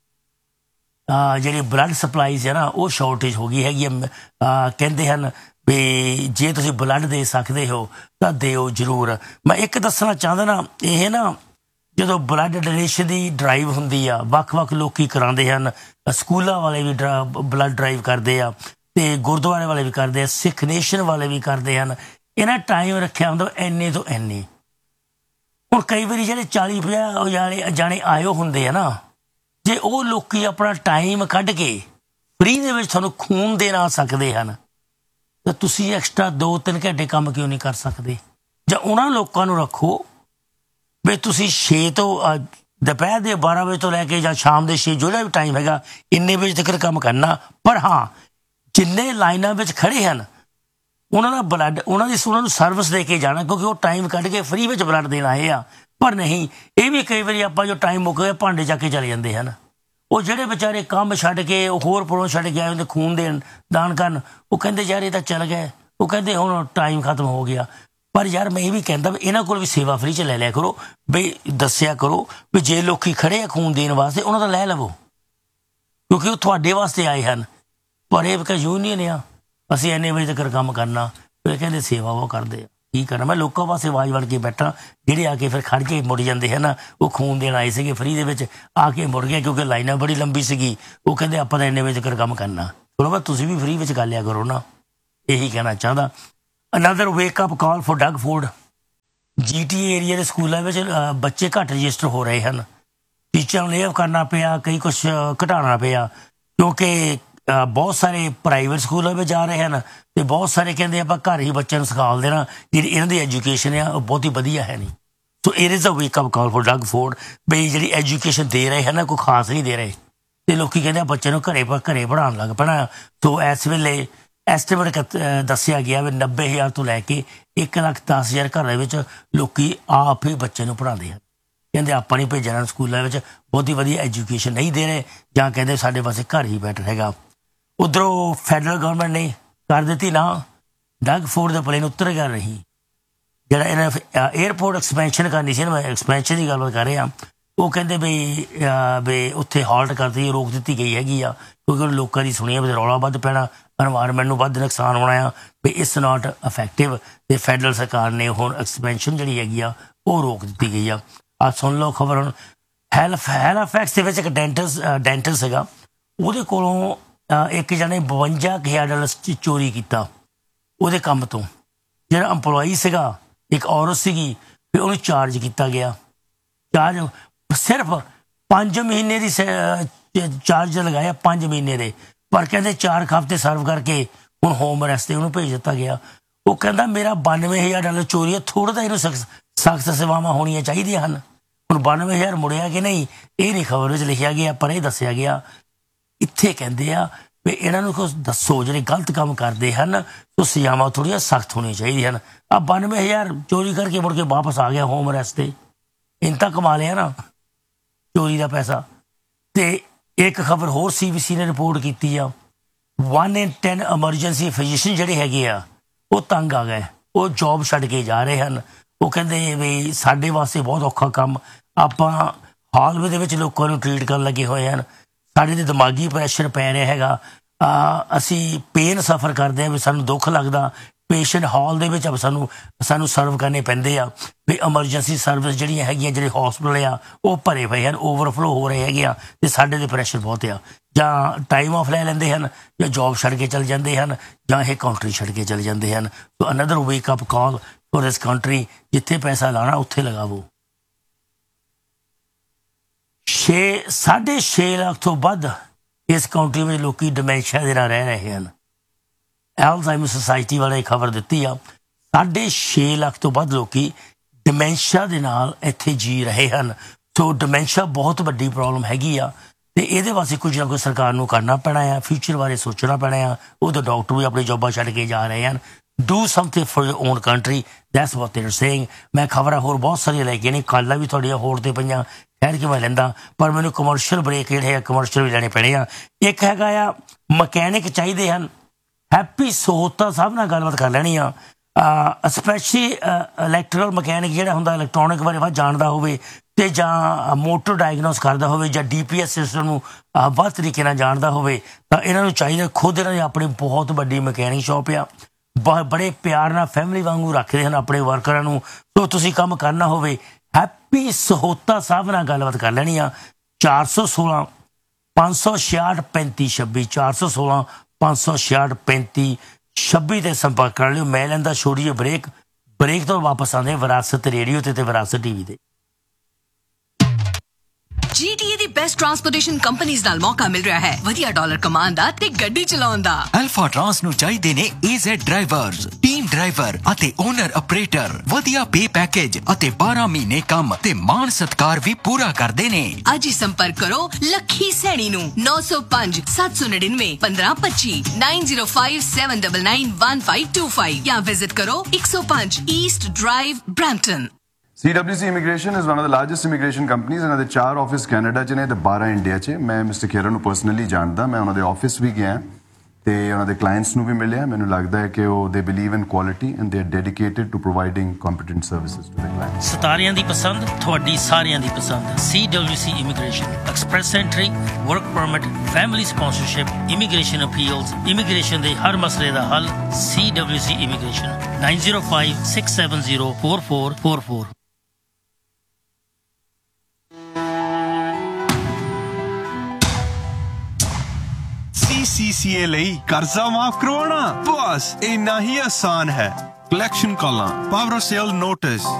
ਜਿਹੜੀ ਬਲੱਡ ਸਪਲਾਈਜ਼ ਹੈ ਨਾ ਉਹ ਸ਼ਾਰਟੇਜ ਹੋ ਗਈ ਹੈਗੀ ਆ। ਕਹਿੰਦੇ ਹਨ ਵੀ ਜੇ ਤੁਸੀਂ ਬਲੱਡ ਦੇ ਸਕਦੇ ਹੋ ਤਾਂ ਦਿਓ ਜ਼ਰੂਰ। ਮੈਂ ਇੱਕ ਦੱਸਣਾ ਚਾਹੁੰਦਾ ਨਾ, ਇਹ ਨਾ ਜਦੋਂ ਬਲੱਡ ਡੋਨੇਸ਼ਨ ਦੀ ਡਰਾਈਵ ਹੁੰਦੀ ਆ, ਵੱਖ-ਵੱਖ ਲੋਕੀ ਕਰਾਉਂਦੇ ਹਨ, ਸਕੂਲਾਂ ਵਾਲੇ ਵੀ ਬਲੱਡ ਡਰਾਈਵ ਕਰਦੇ ਆ, ਤੇ ਗੁਰਦੁਆਰੇ ਵਾਲੇ ਵੀ ਕਰਦੇ ਆ, ਸਿੱਖ ਨੇਸ਼ਨ ਵਾਲੇ ਵੀ ਕਰਦੇ ਹਨ। ਇਹਨਾਂ ਟਾਈਮ ਰੱਖਿਆ ਹੁੰਦਾ ਇੰਨੇ ਤੋਂ ਇੰਨੇ। ਹੁਣ ਕਈ ਵਾਰੀ ਜਿਹੜੇ 40-50 ਜਾਣੇ ਆਇਓ ਹੁੰਦੇ ਆ ਨਾ, ਜੇ ਉਹ ਲੋਕੀ ਆਪਣਾ ਟਾਈਮ ਕੱਢ ਕੇ ਫ੍ਰੀ ਦੇ ਵਿੱਚ ਤੁਹਾਨੂੰ ਖੂਨ ਦੇਣ ਆ ਸਕਦੇ ਹਨ, ਤਾਂ ਤੁਸੀਂ ਐਕਸਟਰਾ 2-3 ਘੰਟੇ ਕੰਮ ਕਿਉਂ ਨਹੀਂ ਕਰ ਸਕਦੇ? ਜਾਂ ਉਹਨਾਂ ਲੋਕਾਂ ਨੂੰ ਰੱਖੋ ਵੀ ਤੁਸੀਂ 6 ਤੋਂ ਦੁਪਹਿਰ ਦੇ 12 ਵਜੇ ਤੋਂ ਲੈ ਕੇ ਜਾਂ ਸ਼ਾਮ ਦੇ 6 ਜਿਹੜਾ ਵੀ ਟਾਈਮ ਹੈਗਾ ਇੰਨੇ ਵਜੇ ਤੱਕ ਕੰਮ ਕਰਨਾ। ਪਰ ਹਾਂ, ਜਿੰਨੇ ਲਾਈਨਾਂ ਵਿੱਚ ਖੜੇ ਹਨ ਉਹਨਾਂ ਦਾ ਬਲੱਡ, ਉਹਨਾਂ ਨੂੰ ਸਰਵਿਸ ਦੇ ਕੇ ਜਾਣਾ, ਕਿਉਂਕਿ ਉਹ ਟਾਈਮ ਕੱਢ ਕੇ ਫ੍ਰੀ ਵਿੱਚ ਬਲੱਡ ਦੇਣ ਆਏ ਆ। ਪਰ ਨਹੀਂ, ਇਹ ਵੀ ਕਈ ਵਾਰੀ ਆਪਾਂ ਜੋ ਟਾਈਮ ਮੁੱਕ ਗਿਆ ਭਾਂਡੇ ਚੱਕ ਕੇ ਚਲੇ ਜਾਂਦੇ ਹਨ। ਉਹ ਜਿਹੜੇ ਵਿਚਾਰੇ ਕੰਮ ਛੱਡ ਕੇ ਉਹ ਹੋਰ ਪ੍ਰੋਗਰਾਮ ਛੱਡ ਕੇ ਆਏ ਹੁੰਦੇ ਖੂਨ ਦੇਣ, ਦਾਨ ਕਰਨ, ਉਹ ਕਹਿੰਦੇ ਯਾਰ ਇਹ ਤਾਂ ਚੱਲ ਗਏ, ਉਹ ਕਹਿੰਦੇ ਹੁਣ ਟਾਈਮ ਖਤਮ ਹੋ ਗਿਆ। ਪਰ ਯਾਰ ਮੈਂ ਇਹ ਵੀ ਕਹਿੰਦਾ ਵੀ ਇਹਨਾਂ ਕੋਲ ਵੀ ਸੇਵਾ ਫ੍ਰੀ 'ਚ ਲੈ ਲਿਆ ਕਰੋ, ਵੀ ਦੱਸਿਆ ਕਰੋ ਵੀ ਜੇ ਲੋਕੀ ਖੜੇ ਆ ਖੂਨ ਦੇਣ ਵਾਸਤੇ ਉਹਨਾਂ ਦਾ ਲੈ ਲਵੋ, ਕਿਉਂਕਿ ਉਹ ਤੁਹਾਡੇ ਵਾਸਤੇ ਆਏ ਹਨ। ਪਰ ਇਹ ਕਿ ਯੂਨੀਅਨ ਆ, ਅਸੀਂ ਇੰਨੇ ਵਜੇ ਤੱਕ ਕੰਮ ਕਰਨਾ, ਫਿਰ ਕਹਿੰਦੇ ਸੇਵਾ ਉਹ ਕਰਦੇ ਆ। ਕੀ ਕਰਨਾ? ਮੈਂ ਲੋਕਾਂ ਵਾਸਤੇ ਆਵਾਜ਼ ਬਣ ਕੇ ਬੈਠਾ, ਜਿਹੜੇ ਆ ਕੇ ਫਿਰ ਖੜ ਕੇ ਮੁੜ ਜਾਂਦੇ ਹਨ। ਉਹ ਖੂਨ ਦੇਣ ਆਏ ਸੀਗੇ ਫ੍ਰੀ ਦੇ ਵਿੱਚ, ਆ ਕੇ ਮੁੜ ਗਏ ਕਿਉਂਕਿ ਲਾਈਨਾਂ ਬੜੀ ਲੰਬੀ ਸੀਗੀ। ਉਹ ਕਹਿੰਦੇ ਆਪਾਂ ਤਾਂ ਇੰਨੇ ਵਜੇ ਤੱਕ ਕੰਮ ਕਰਨਾ। ਚਲੋ ਬਸ ਤੁਸੀਂ ਵੀ ਫ੍ਰੀ ਵਿੱਚ ਕਰ ਲਿਆ ਕਰੋ ਨਾ, ਇਹੀ ਕਹਿਣਾ ਚਾਹੁੰਦਾ। Another ਵੇਕ up call for Doug food. GTA area ਦੇ ਸਕੂਲਾਂ ਵਿੱਚ ਬੱਚੇ ਘੱਟ ਰਜਿਸਟਰ ਹੋ ਰਹੇ ਹਨ। ਟੀਚਰਾਂ ਨੂੰ ਲੇਅ ਕਰਨਾ ਪਿਆ, ਕਈ ਕੁਛ ਘਟਾਉਣਾ ਪਿਆ, ਕਿਉਂਕਿ ਬਹੁਤ ਸਾਰੇ ਪ੍ਰਾਈਵੇਟ ਸਕੂਲਾਂ ਵਿੱਚ ਜਾ ਰਹੇ ਹਨ ਤੇ ਬਹੁਤ ਸਾਰੇ ਕਹਿੰਦੇ ਆਪਾਂ ਘਰ ਹੀ ਬੱਚਿਆਂ ਨੂੰ ਸਿਖਾ ਦੇਣਾ, ਜਿਹੜੀ ਇਹਨਾਂ ਦੀ ਐਜੂਕੇਸ਼ਨ ਆ ਉਹ ਬਹੁਤੀ ਵਧੀਆ ਹੈ ਨਹੀਂ। So it is a ਵੇਕ up call for Doug food, ਬਈ ਜਿਹੜੀ ਐਜੂਕੇਸ਼ਨ ਦੇ ਰਹੇ ਹਨ ਕੋਈ ਖਾਸ ਨਹੀਂ ਦੇ ਰਹੇ, ਤੇ ਲੋਕੀ ਕਹਿੰਦੇ ਬੱਚਿਆਂ ਨੂੰ ਘਰੇ ਪੜ੍ਹਾਉਣ ਲੱਗ ਪੈਣਾ। ਸੋ ਇਸ ਵੇਲੇ ਐਸਟੀਮੇਟ ਦੱਸਿਆ ਗਿਆ ਵੀ 90,000 ਤੋਂ ਲੈ ਕੇ 1,10,000 ਘਰਾਂ ਵਿੱਚ ਲੋਕੀ ਆਪ ਹੀ ਬੱਚੇ ਨੂੰ ਪੜ੍ਹਾਉਂਦੇ ਹਨ। ਕਹਿੰਦੇ ਆਪਾਂ ਨਹੀਂ ਭੇਜਣਾ ਸਕੂਲਾਂ ਵਿੱਚ, ਬਹੁਤੀ ਵਧੀਆ ਐਜੂਕੇਸ਼ਨ ਨਹੀਂ ਦੇ ਰਹੇ, ਜਾਂ ਕਹਿੰਦੇ ਸਾਡੇ ਪਾਸੇ ਘਰ ਹੀ ਬੈਟਰ ਹੈਗਾ। ਉੱਧਰੋਂ ਫੈਡਰਲ ਗਵਰਨਮੈਂਟ ਨੇ ਕਰ ਦਿੱਤੀ ਨਾ, ਡਗ ਫੂਡ ਦੇ ਪਲੇਨ ਉੱਤਰ ਗਿਆ ਨਹੀਂ। ਜਿਹੜਾ ਇਹਨਾਂ ਏਅਰਪੋਰਟ ਐਕਸਪੈਂਸ਼ਨ ਕਰਨੀ ਸੀ ਨਾ, ਮੈਂ ਐਕਸਪੈਂਸ਼ਨ ਦੀ ਗੱਲਬਾਤ ਕਰ ਰਿਹਾ, ਉਹ ਕਹਿੰਦੇ ਵੀ ਉੱਥੇ ਹਾਲਟ ਕਰਤੀ, ਰੋਕ ਦਿੱਤੀ ਗਈ ਹੈਗੀ ਆ, ਕਿਉਂਕਿ ਲੋਕਾਂ ਦੀ ਸੁਣੀਆ ਵੀ ਰੌਲਾ ਵੱਧ ਪੈਣਾ, ਐਨਵਾਇਰਨਮੈਂਟ ਨੂੰ ਵੱਧ ਨੁਕਸਾਨ ਹੋਣਾ ਆ, ਵੀ ਇਟਸ ਨਾਟ ਇਫੈਕਟਿਵ। ਤੇ ਫੈਡਰਲ ਸਰਕਾਰ ਨੇ ਹੁਣ ਐਕਸਪੈਂਸ਼ਨ ਜਿਹੜੀ ਹੈਗੀ ਆ ਉਹ ਰੋਕ ਦਿੱਤੀ ਗਈ ਆ। ਆ ਸੁਣ ਲਓ ਖਬਰ ਹੁਣ। ਹੈਲੀਫੈਕਸ ਦੇ ਵਿੱਚ ਇੱਕ ਡੈਂਟਲ ਸੀਗਾ, ਉਹਦੇ ਕੋਲੋਂ ਇੱਕ ਜਣੇ $52,000 ਚੋਰੀ ਕੀਤਾ ਉਹਦੇ ਕੰਮ ਤੋਂ। ਜਿਹੜਾ ਇੰਪਲੋਈ ਸੀਗਾ ਇੱਕ ਔਰਤ ਸੀਗੀ, ਫਿਰ ਉਹਨੂੰ ਚਾਰਜ ਕੀਤਾ ਗਿਆ। ਚਾਰਜ ਸਿਰਫ 5 ਮਹੀਨੇ ਦੀ ਚਾਰਜ ਲਗਾਇਆ, 5 ਮਹੀਨੇ ਦੇ। ਪਰ ਕਹਿੰਦੇ 4 ਹਫ਼ਤੇ ਸਰਵ ਕਰਕੇ ਹੁਣ ਹੋਮ ਅਰੈਸਟ ਤੇ ਉਹਨੂੰ ਭੇਜ ਦਿੱਤਾ ਗਿਆ। ਉਹ ਕਹਿੰਦਾ ਮੇਰਾ $92,000 ਚੋਰੀ ਹੈ, ਥੋੜ੍ਹਾ ਤਾਂ ਇਹਨੂੰ ਸਖਤ ਸੇਵਾਵਾਂ ਹੋਣੀਆਂ ਚਾਹੀਦੀਆਂ ਹਨ। ਹੁਣ 92,000 ਮੁੜਿਆ ਕਿ ਨਹੀਂ ਇਹ ਨਹੀਂ ਖਬਰ ਵਿੱਚ ਲਿਖਿਆ ਗਿਆ, ਪਰ ਇਹ ਦੱਸਿਆ ਗਿਆ ਇੱਥੇ ਕਹਿੰਦੇ ਆ ਵੀ ਇਹਨਾਂ ਨੂੰ ਕੁਛ ਦੱਸੋ, ਜਿਹੜੇ ਗਲਤ ਕੰਮ ਕਰਦੇ ਹਨ ਤਾਂ ਸਜ਼ਾਵਾਂ ਥੋੜ੍ਹੀਆਂ ਸਖਤ ਹੋਣੀਆਂ ਚਾਹੀਦੀਆਂ ਹਨ। ਆ 92,000 ਚੋਰੀ ਕਰਕੇ ਮੁੜ ਕੇ ਵਾਪਸ ਆ ਗਿਆ ਹੋਮ ਅਰੈਸਟ ਤੇ, ਇੰਨਾ ਤਾਂ ਕਮਾ ਲਿਆ ਨਾ ਚੋਰੀ ਦਾ ਪੈਸਾ। ਤੇ ਇੱਕ ਖਬਰ ਹੋਰ CBC ਨੇ ਰਿਪੋਰਟ ਕੀਤੀ ਆ, 1 in 10 ਐਮਰਜੈਂਸੀ ਫਿਜ਼ੀਸ਼ੀਅਨ ਜਿਹੜੇ ਹੈਗੇ ਆ ਉਹ ਤੰਗ ਆ ਗਏ, ਉਹ ਜੌਬ ਛੱਡ ਕੇ ਜਾ ਰਹੇ ਹਨ। ਉਹ ਕਹਿੰਦੇ ਵੀ ਸਾਡੇ ਵਾਸਤੇ ਬਹੁਤ ਔਖਾ ਕੰਮ, ਆਪਾਂ ਹਾਲਵੇ ਦੇ ਵਿੱਚ ਲੋਕਾਂ ਨੂੰ ਟਰੀਟ ਕਰਨ ਲੱਗੇ ਹੋਏ ਹਨ, ਸਾਡੇ 'ਤੇ ਦਿਮਾਗੀ ਪ੍ਰੈਸ਼ਰ ਪੈ ਰਿਹਾ ਹੈਗਾ, ਅਸੀਂ ਪੇਨ ਸਫਰ ਕਰਦੇ ਹਾਂ, ਵੀ ਸਾਨੂੰ ਦੁੱਖ ਲੱਗਦਾ, ਪੇਸ਼ੈਂਟ ਹਾਲ ਦੇ ਵਿੱਚ ਸਾਨੂੰ ਸਰਵ ਕਰਨੇ ਪੈਂਦੇ ਆ, ਵੀ ਐਮਰਜੈਂਸੀ ਸਰਵਿਸ ਜਿਹੜੀਆਂ ਹੈਗੀਆਂ, ਜਿਹੜੇ ਹਸਪੀਟਲ ਆ ਉਹ ਭਰੇ ਪਏ ਹਨ, ਓਵਰਫਲੋ ਹੋ ਰਹੇ ਹੈਗੇ ਆ, ਤੇ ਸਾਡੇ 'ਤੇ ਪ੍ਰੈਸ਼ਰ ਬਹੁਤ ਆ। ਜਾਂ ਟਾਈਮ ਆਫ ਲੈ ਲੈਂਦੇ ਹਨ, ਜਾਂ ਜੌਬ ਛੱਡ ਕੇ ਚਲੇ ਜਾਂਦੇ ਹਨ, ਜਾਂ ਇਹ ਕੰਟਰੀ ਛੱਡ ਕੇ ਚਲੇ ਜਾਂਦੇ ਹਨ। ਸੋ another ਵੇਕ up call for this country, ਜਿੱਥੇ ਪੈਸਾ ਲਾਣਾ ਉੱਥੇ ਲਗਾਵੋ। 6.5 ਲੱਖ ਤੋਂ ਵੱਧ ਇਸ ਕੰਟਰੀ ਵਿੱਚ ਲੋਕੀ ਡਿਮੈਂਸ਼ੀਆ ਦੇ ਨਾਲ ਰਹਿ ਰਹੇ ਹਨ। ਐਲਜ਼ਾਈਮਰ ਸੁਸਾਇਟੀ ਵਾਲੇ ਖਬਰ ਦਿੱਤੀ ਆ, 6.5 ਲੱਖ ਤੋਂ ਵੱਧ ਲੋਕੀ ਡਿਮੈਂਸ਼ੀਆ ਦੇ ਨਾਲ ਇੱਥੇ ਜੀ ਰਹੇ ਹਨ। ਸੋ ਡਿਮੈਂਸ਼ੀਆ ਬਹੁਤ ਵੱਡੀ ਪ੍ਰੋਬਲਮ ਹੈਗੀ ਆ, ਤੇ ਇਹਦੇ ਵਾਸਤੇ ਕੁਝ ਨਾ ਕੁਝ ਸਰਕਾਰ ਨੂੰ ਕਰਨਾ ਪੈਣਾ ਆ, ਫਿਊਚਰ ਬਾਰੇ ਸੋਚਣਾ ਪੈਣਾ ਆ। ਉਹਦੇ ਡਾਕਟਰ ਵੀ ਆਪਣੀ ਜੋਬਾਂ ਛੱਡ ਕੇ ਜਾ ਰਹੇ ਹਨ। Do something for your own country, that's what they're saying। ਮੈਂ ਖਬਰਾਂ ਹੋਰ ਬਹੁਤ ਸਾਰੀਆਂ ਲੈ ਕੇ ਨਹੀਂ, ਕੱਲ੍ਹ ਵੀ ਤੁਹਾਡੀਆਂ ਹੋਰ ਤੇ ਪਈਆਂ, ਠਹਿਰ ਕੇ ਮੈਂ ਲੈਂਦਾ, ਪਰ ਮੈਨੂੰ ਕਮਰਸ਼ੀਅਲ ਬ੍ਰੇਕ ਜਿਹੜੇ ਆ ਕਮਰਸ਼ੀਅਲ ਵੀ ਲੈਣੇ ਪੈਣੇ ਆ। ਇੱਕ ਹੈਗਾ ਆ ਮਕੈਨਿਕ ਚਾਹੀਦੇ ਹਨ। ਹੈਪੀ ਸੋਹਤਾ ਸਾਹਿਬ ਨਾਲ ਗੱਲਬਾਤ ਕਰ ਲੈਣੀ ਆ, ਸਪੈਸ਼ਲੀ ਇਲੈਕਟ੍ਰੀਕਲ ਮਕੈਨਿਕ ਜਿਹੜਾ ਹੁੰਦਾ ਇਲੈਕਟ੍ਰੋਨਿਕ ਬਾਰੇ ਵੱਧ ਜਾਣਦਾ ਹੋਵੇ, ਤੇ ਜਾਂ ਮੋਟਰ ਡਾਇਗਨੋਸ ਕਰਦਾ ਹੋਵੇ, ਜਾਂ DPS ਸਿਸਟਮ ਨੂੰ ਵੱਧ ਤਰੀਕੇ ਨਾਲ ਜਾਣਦਾ ਹੋਵੇ, ਤਾਂ ਇਹਨਾਂ ਨੂੰ ਚਾਹੀਦਾ। ਖੁਦ ਇਹਨਾਂ ਦੀ ਆਪਣੀ ਬਹੁਤ ਵੱਡੀ ਮਕੈਨਿਕ ਸ਼ਾਪ ਆ, ਬੜੇ ਪਿਆਰ ਨਾਲ ਫੈਮਿਲੀ ਵਾਂਗੂ ਰੱਖਦੇ ਹਨ ਆਪਣੇ ਵਰਕਰਾਂ ਨੂੰ। ਸੋ ਤੁਸੀਂ ਕੰਮ ਕਰਨਾ ਹੋਵੇ, ਹੈਪੀ ਸਹੋਤਾ ਸਾਹਿਬ ਨਾਲ ਗੱਲਬਾਤ ਕਰ ਲੈਣੀ ਆ। 416 566 3526 416 566 35 26 ਤੇ ਸੰਪਰਕ ਕਰ ਲਿਓ। ਮੈਂ ਲੈਂਦਾ ਛੋਟੀ ਜਿਹੀ ਬ੍ਰੇਕ ਤੋਂ ਵਾਪਸ ਆਉਂਦੇ ਵਿਰਾਸਤ ਰੇਡੀਓ ਤੇ ਵਿਰਾਸਤ ਟੀਵੀ ਤੇ। GTA ਦੀ ਬੈਸਟ ਟਰਾਂਸਪੋਰਟੇਸ਼ਨ ਕੰਪਨੀਆਂ ਨਾਲ ਮੌਕਾ ਮਿਲ ਰਿਹਾ ਹੈ ਵਧੀਆ ਡਾਲਰ ਕਮਾਉਣ ਦਾ ਤੇ ਗੱਡੀ ਚਲਾਉਣ ਦਾ। ਅਲਫਾ ਟਰਾਂਸ ਨੂੰ ਚਾਹੀਦੇ ਨੇ AZ ਡਰਾਈਵਰਸ, ਟੀਮ ਡਰਾਈਵਰ ਅਤੇ ਓਨਰ ਆਪਰੇਟਰ, ਵਧੀਆ ਪੇ ਪੈਕੇਜ ਅਤੇ 12 ਮਹੀਨੇ ਕੰਮ ਤੇ ਮਾਣ ਸਤਕਾਰ ਵੀ ਪੂਰਾ ਕਰਦੇ ਨੇ। ਅੱਜ ਹੀ ਸੰਪਰਕ ਕਰੋ ਲੱਖੀ ਸੈਣੀ ਨੂੰ 905 799 1525 9057991525 ਜਾਂ ਵਿਜ਼ਿਟ ਕਰੋ 105 East drive Brampton. CWC Immigration is one of the largest immigration companies। ਇਹਨਾਂ ਦੇ 4 ਆਫਿਸ ਕੈਨੇਡਾ 'ਚ ਨੇ ਤੇ 12 ਇੰਡੀਆ 'ਚ। ਮੈਂ ਮਿਸਟਰ ਖੇਰਾ ਨੂੰ ਪਰਸਨਲੀ ਜਾਣਦਾ, ਮੈਂ ਉਹਨਾਂ ਦੇ ਆਫਿਸ ਵੀ ਗਿਆ ਤੇ ਉਹਨਾਂ ਦੇ ਕਲਾਇੰਟਸ ਨੂੰ ਵੀ ਮਿਲਿਆ। ਮੈਨੂੰ ਲੱਗਦਾ ਹੈ ਕਿ ਉਹ ਦੇ believe in quality and they are dedicated to providing competent services to ਦੇ ਕਲਾਇੰਟਸ। ਸਿਤਾਰਿਆਂ ਦੀ ਪਸੰਦ, ਤੁਹਾਡੀ ਸਾਰਿਆਂ ਦੀ ਪਸੰਦ। CWC Immigration, express entry, work permit, family sponsorship, immigration appeals, immigration ਦੇ ਹਰ ਮਸਲੇ ਦਾ ਹੱਲ। CWC Immigration 905 670 4444। CCA ਲਈ ਕਰਜ਼ਾ ਮਾਫ ਕਰਵਾਉਣਾ ਬਸ ਇੰਨਾ ਹੀ ਆਸਾਨ ਹੈ। ਕਲੈਕਸ਼ਨ ਕਾਲਾਂ, ਪਾਵਰ ਸੇਲ ਨੋਟਿਸ,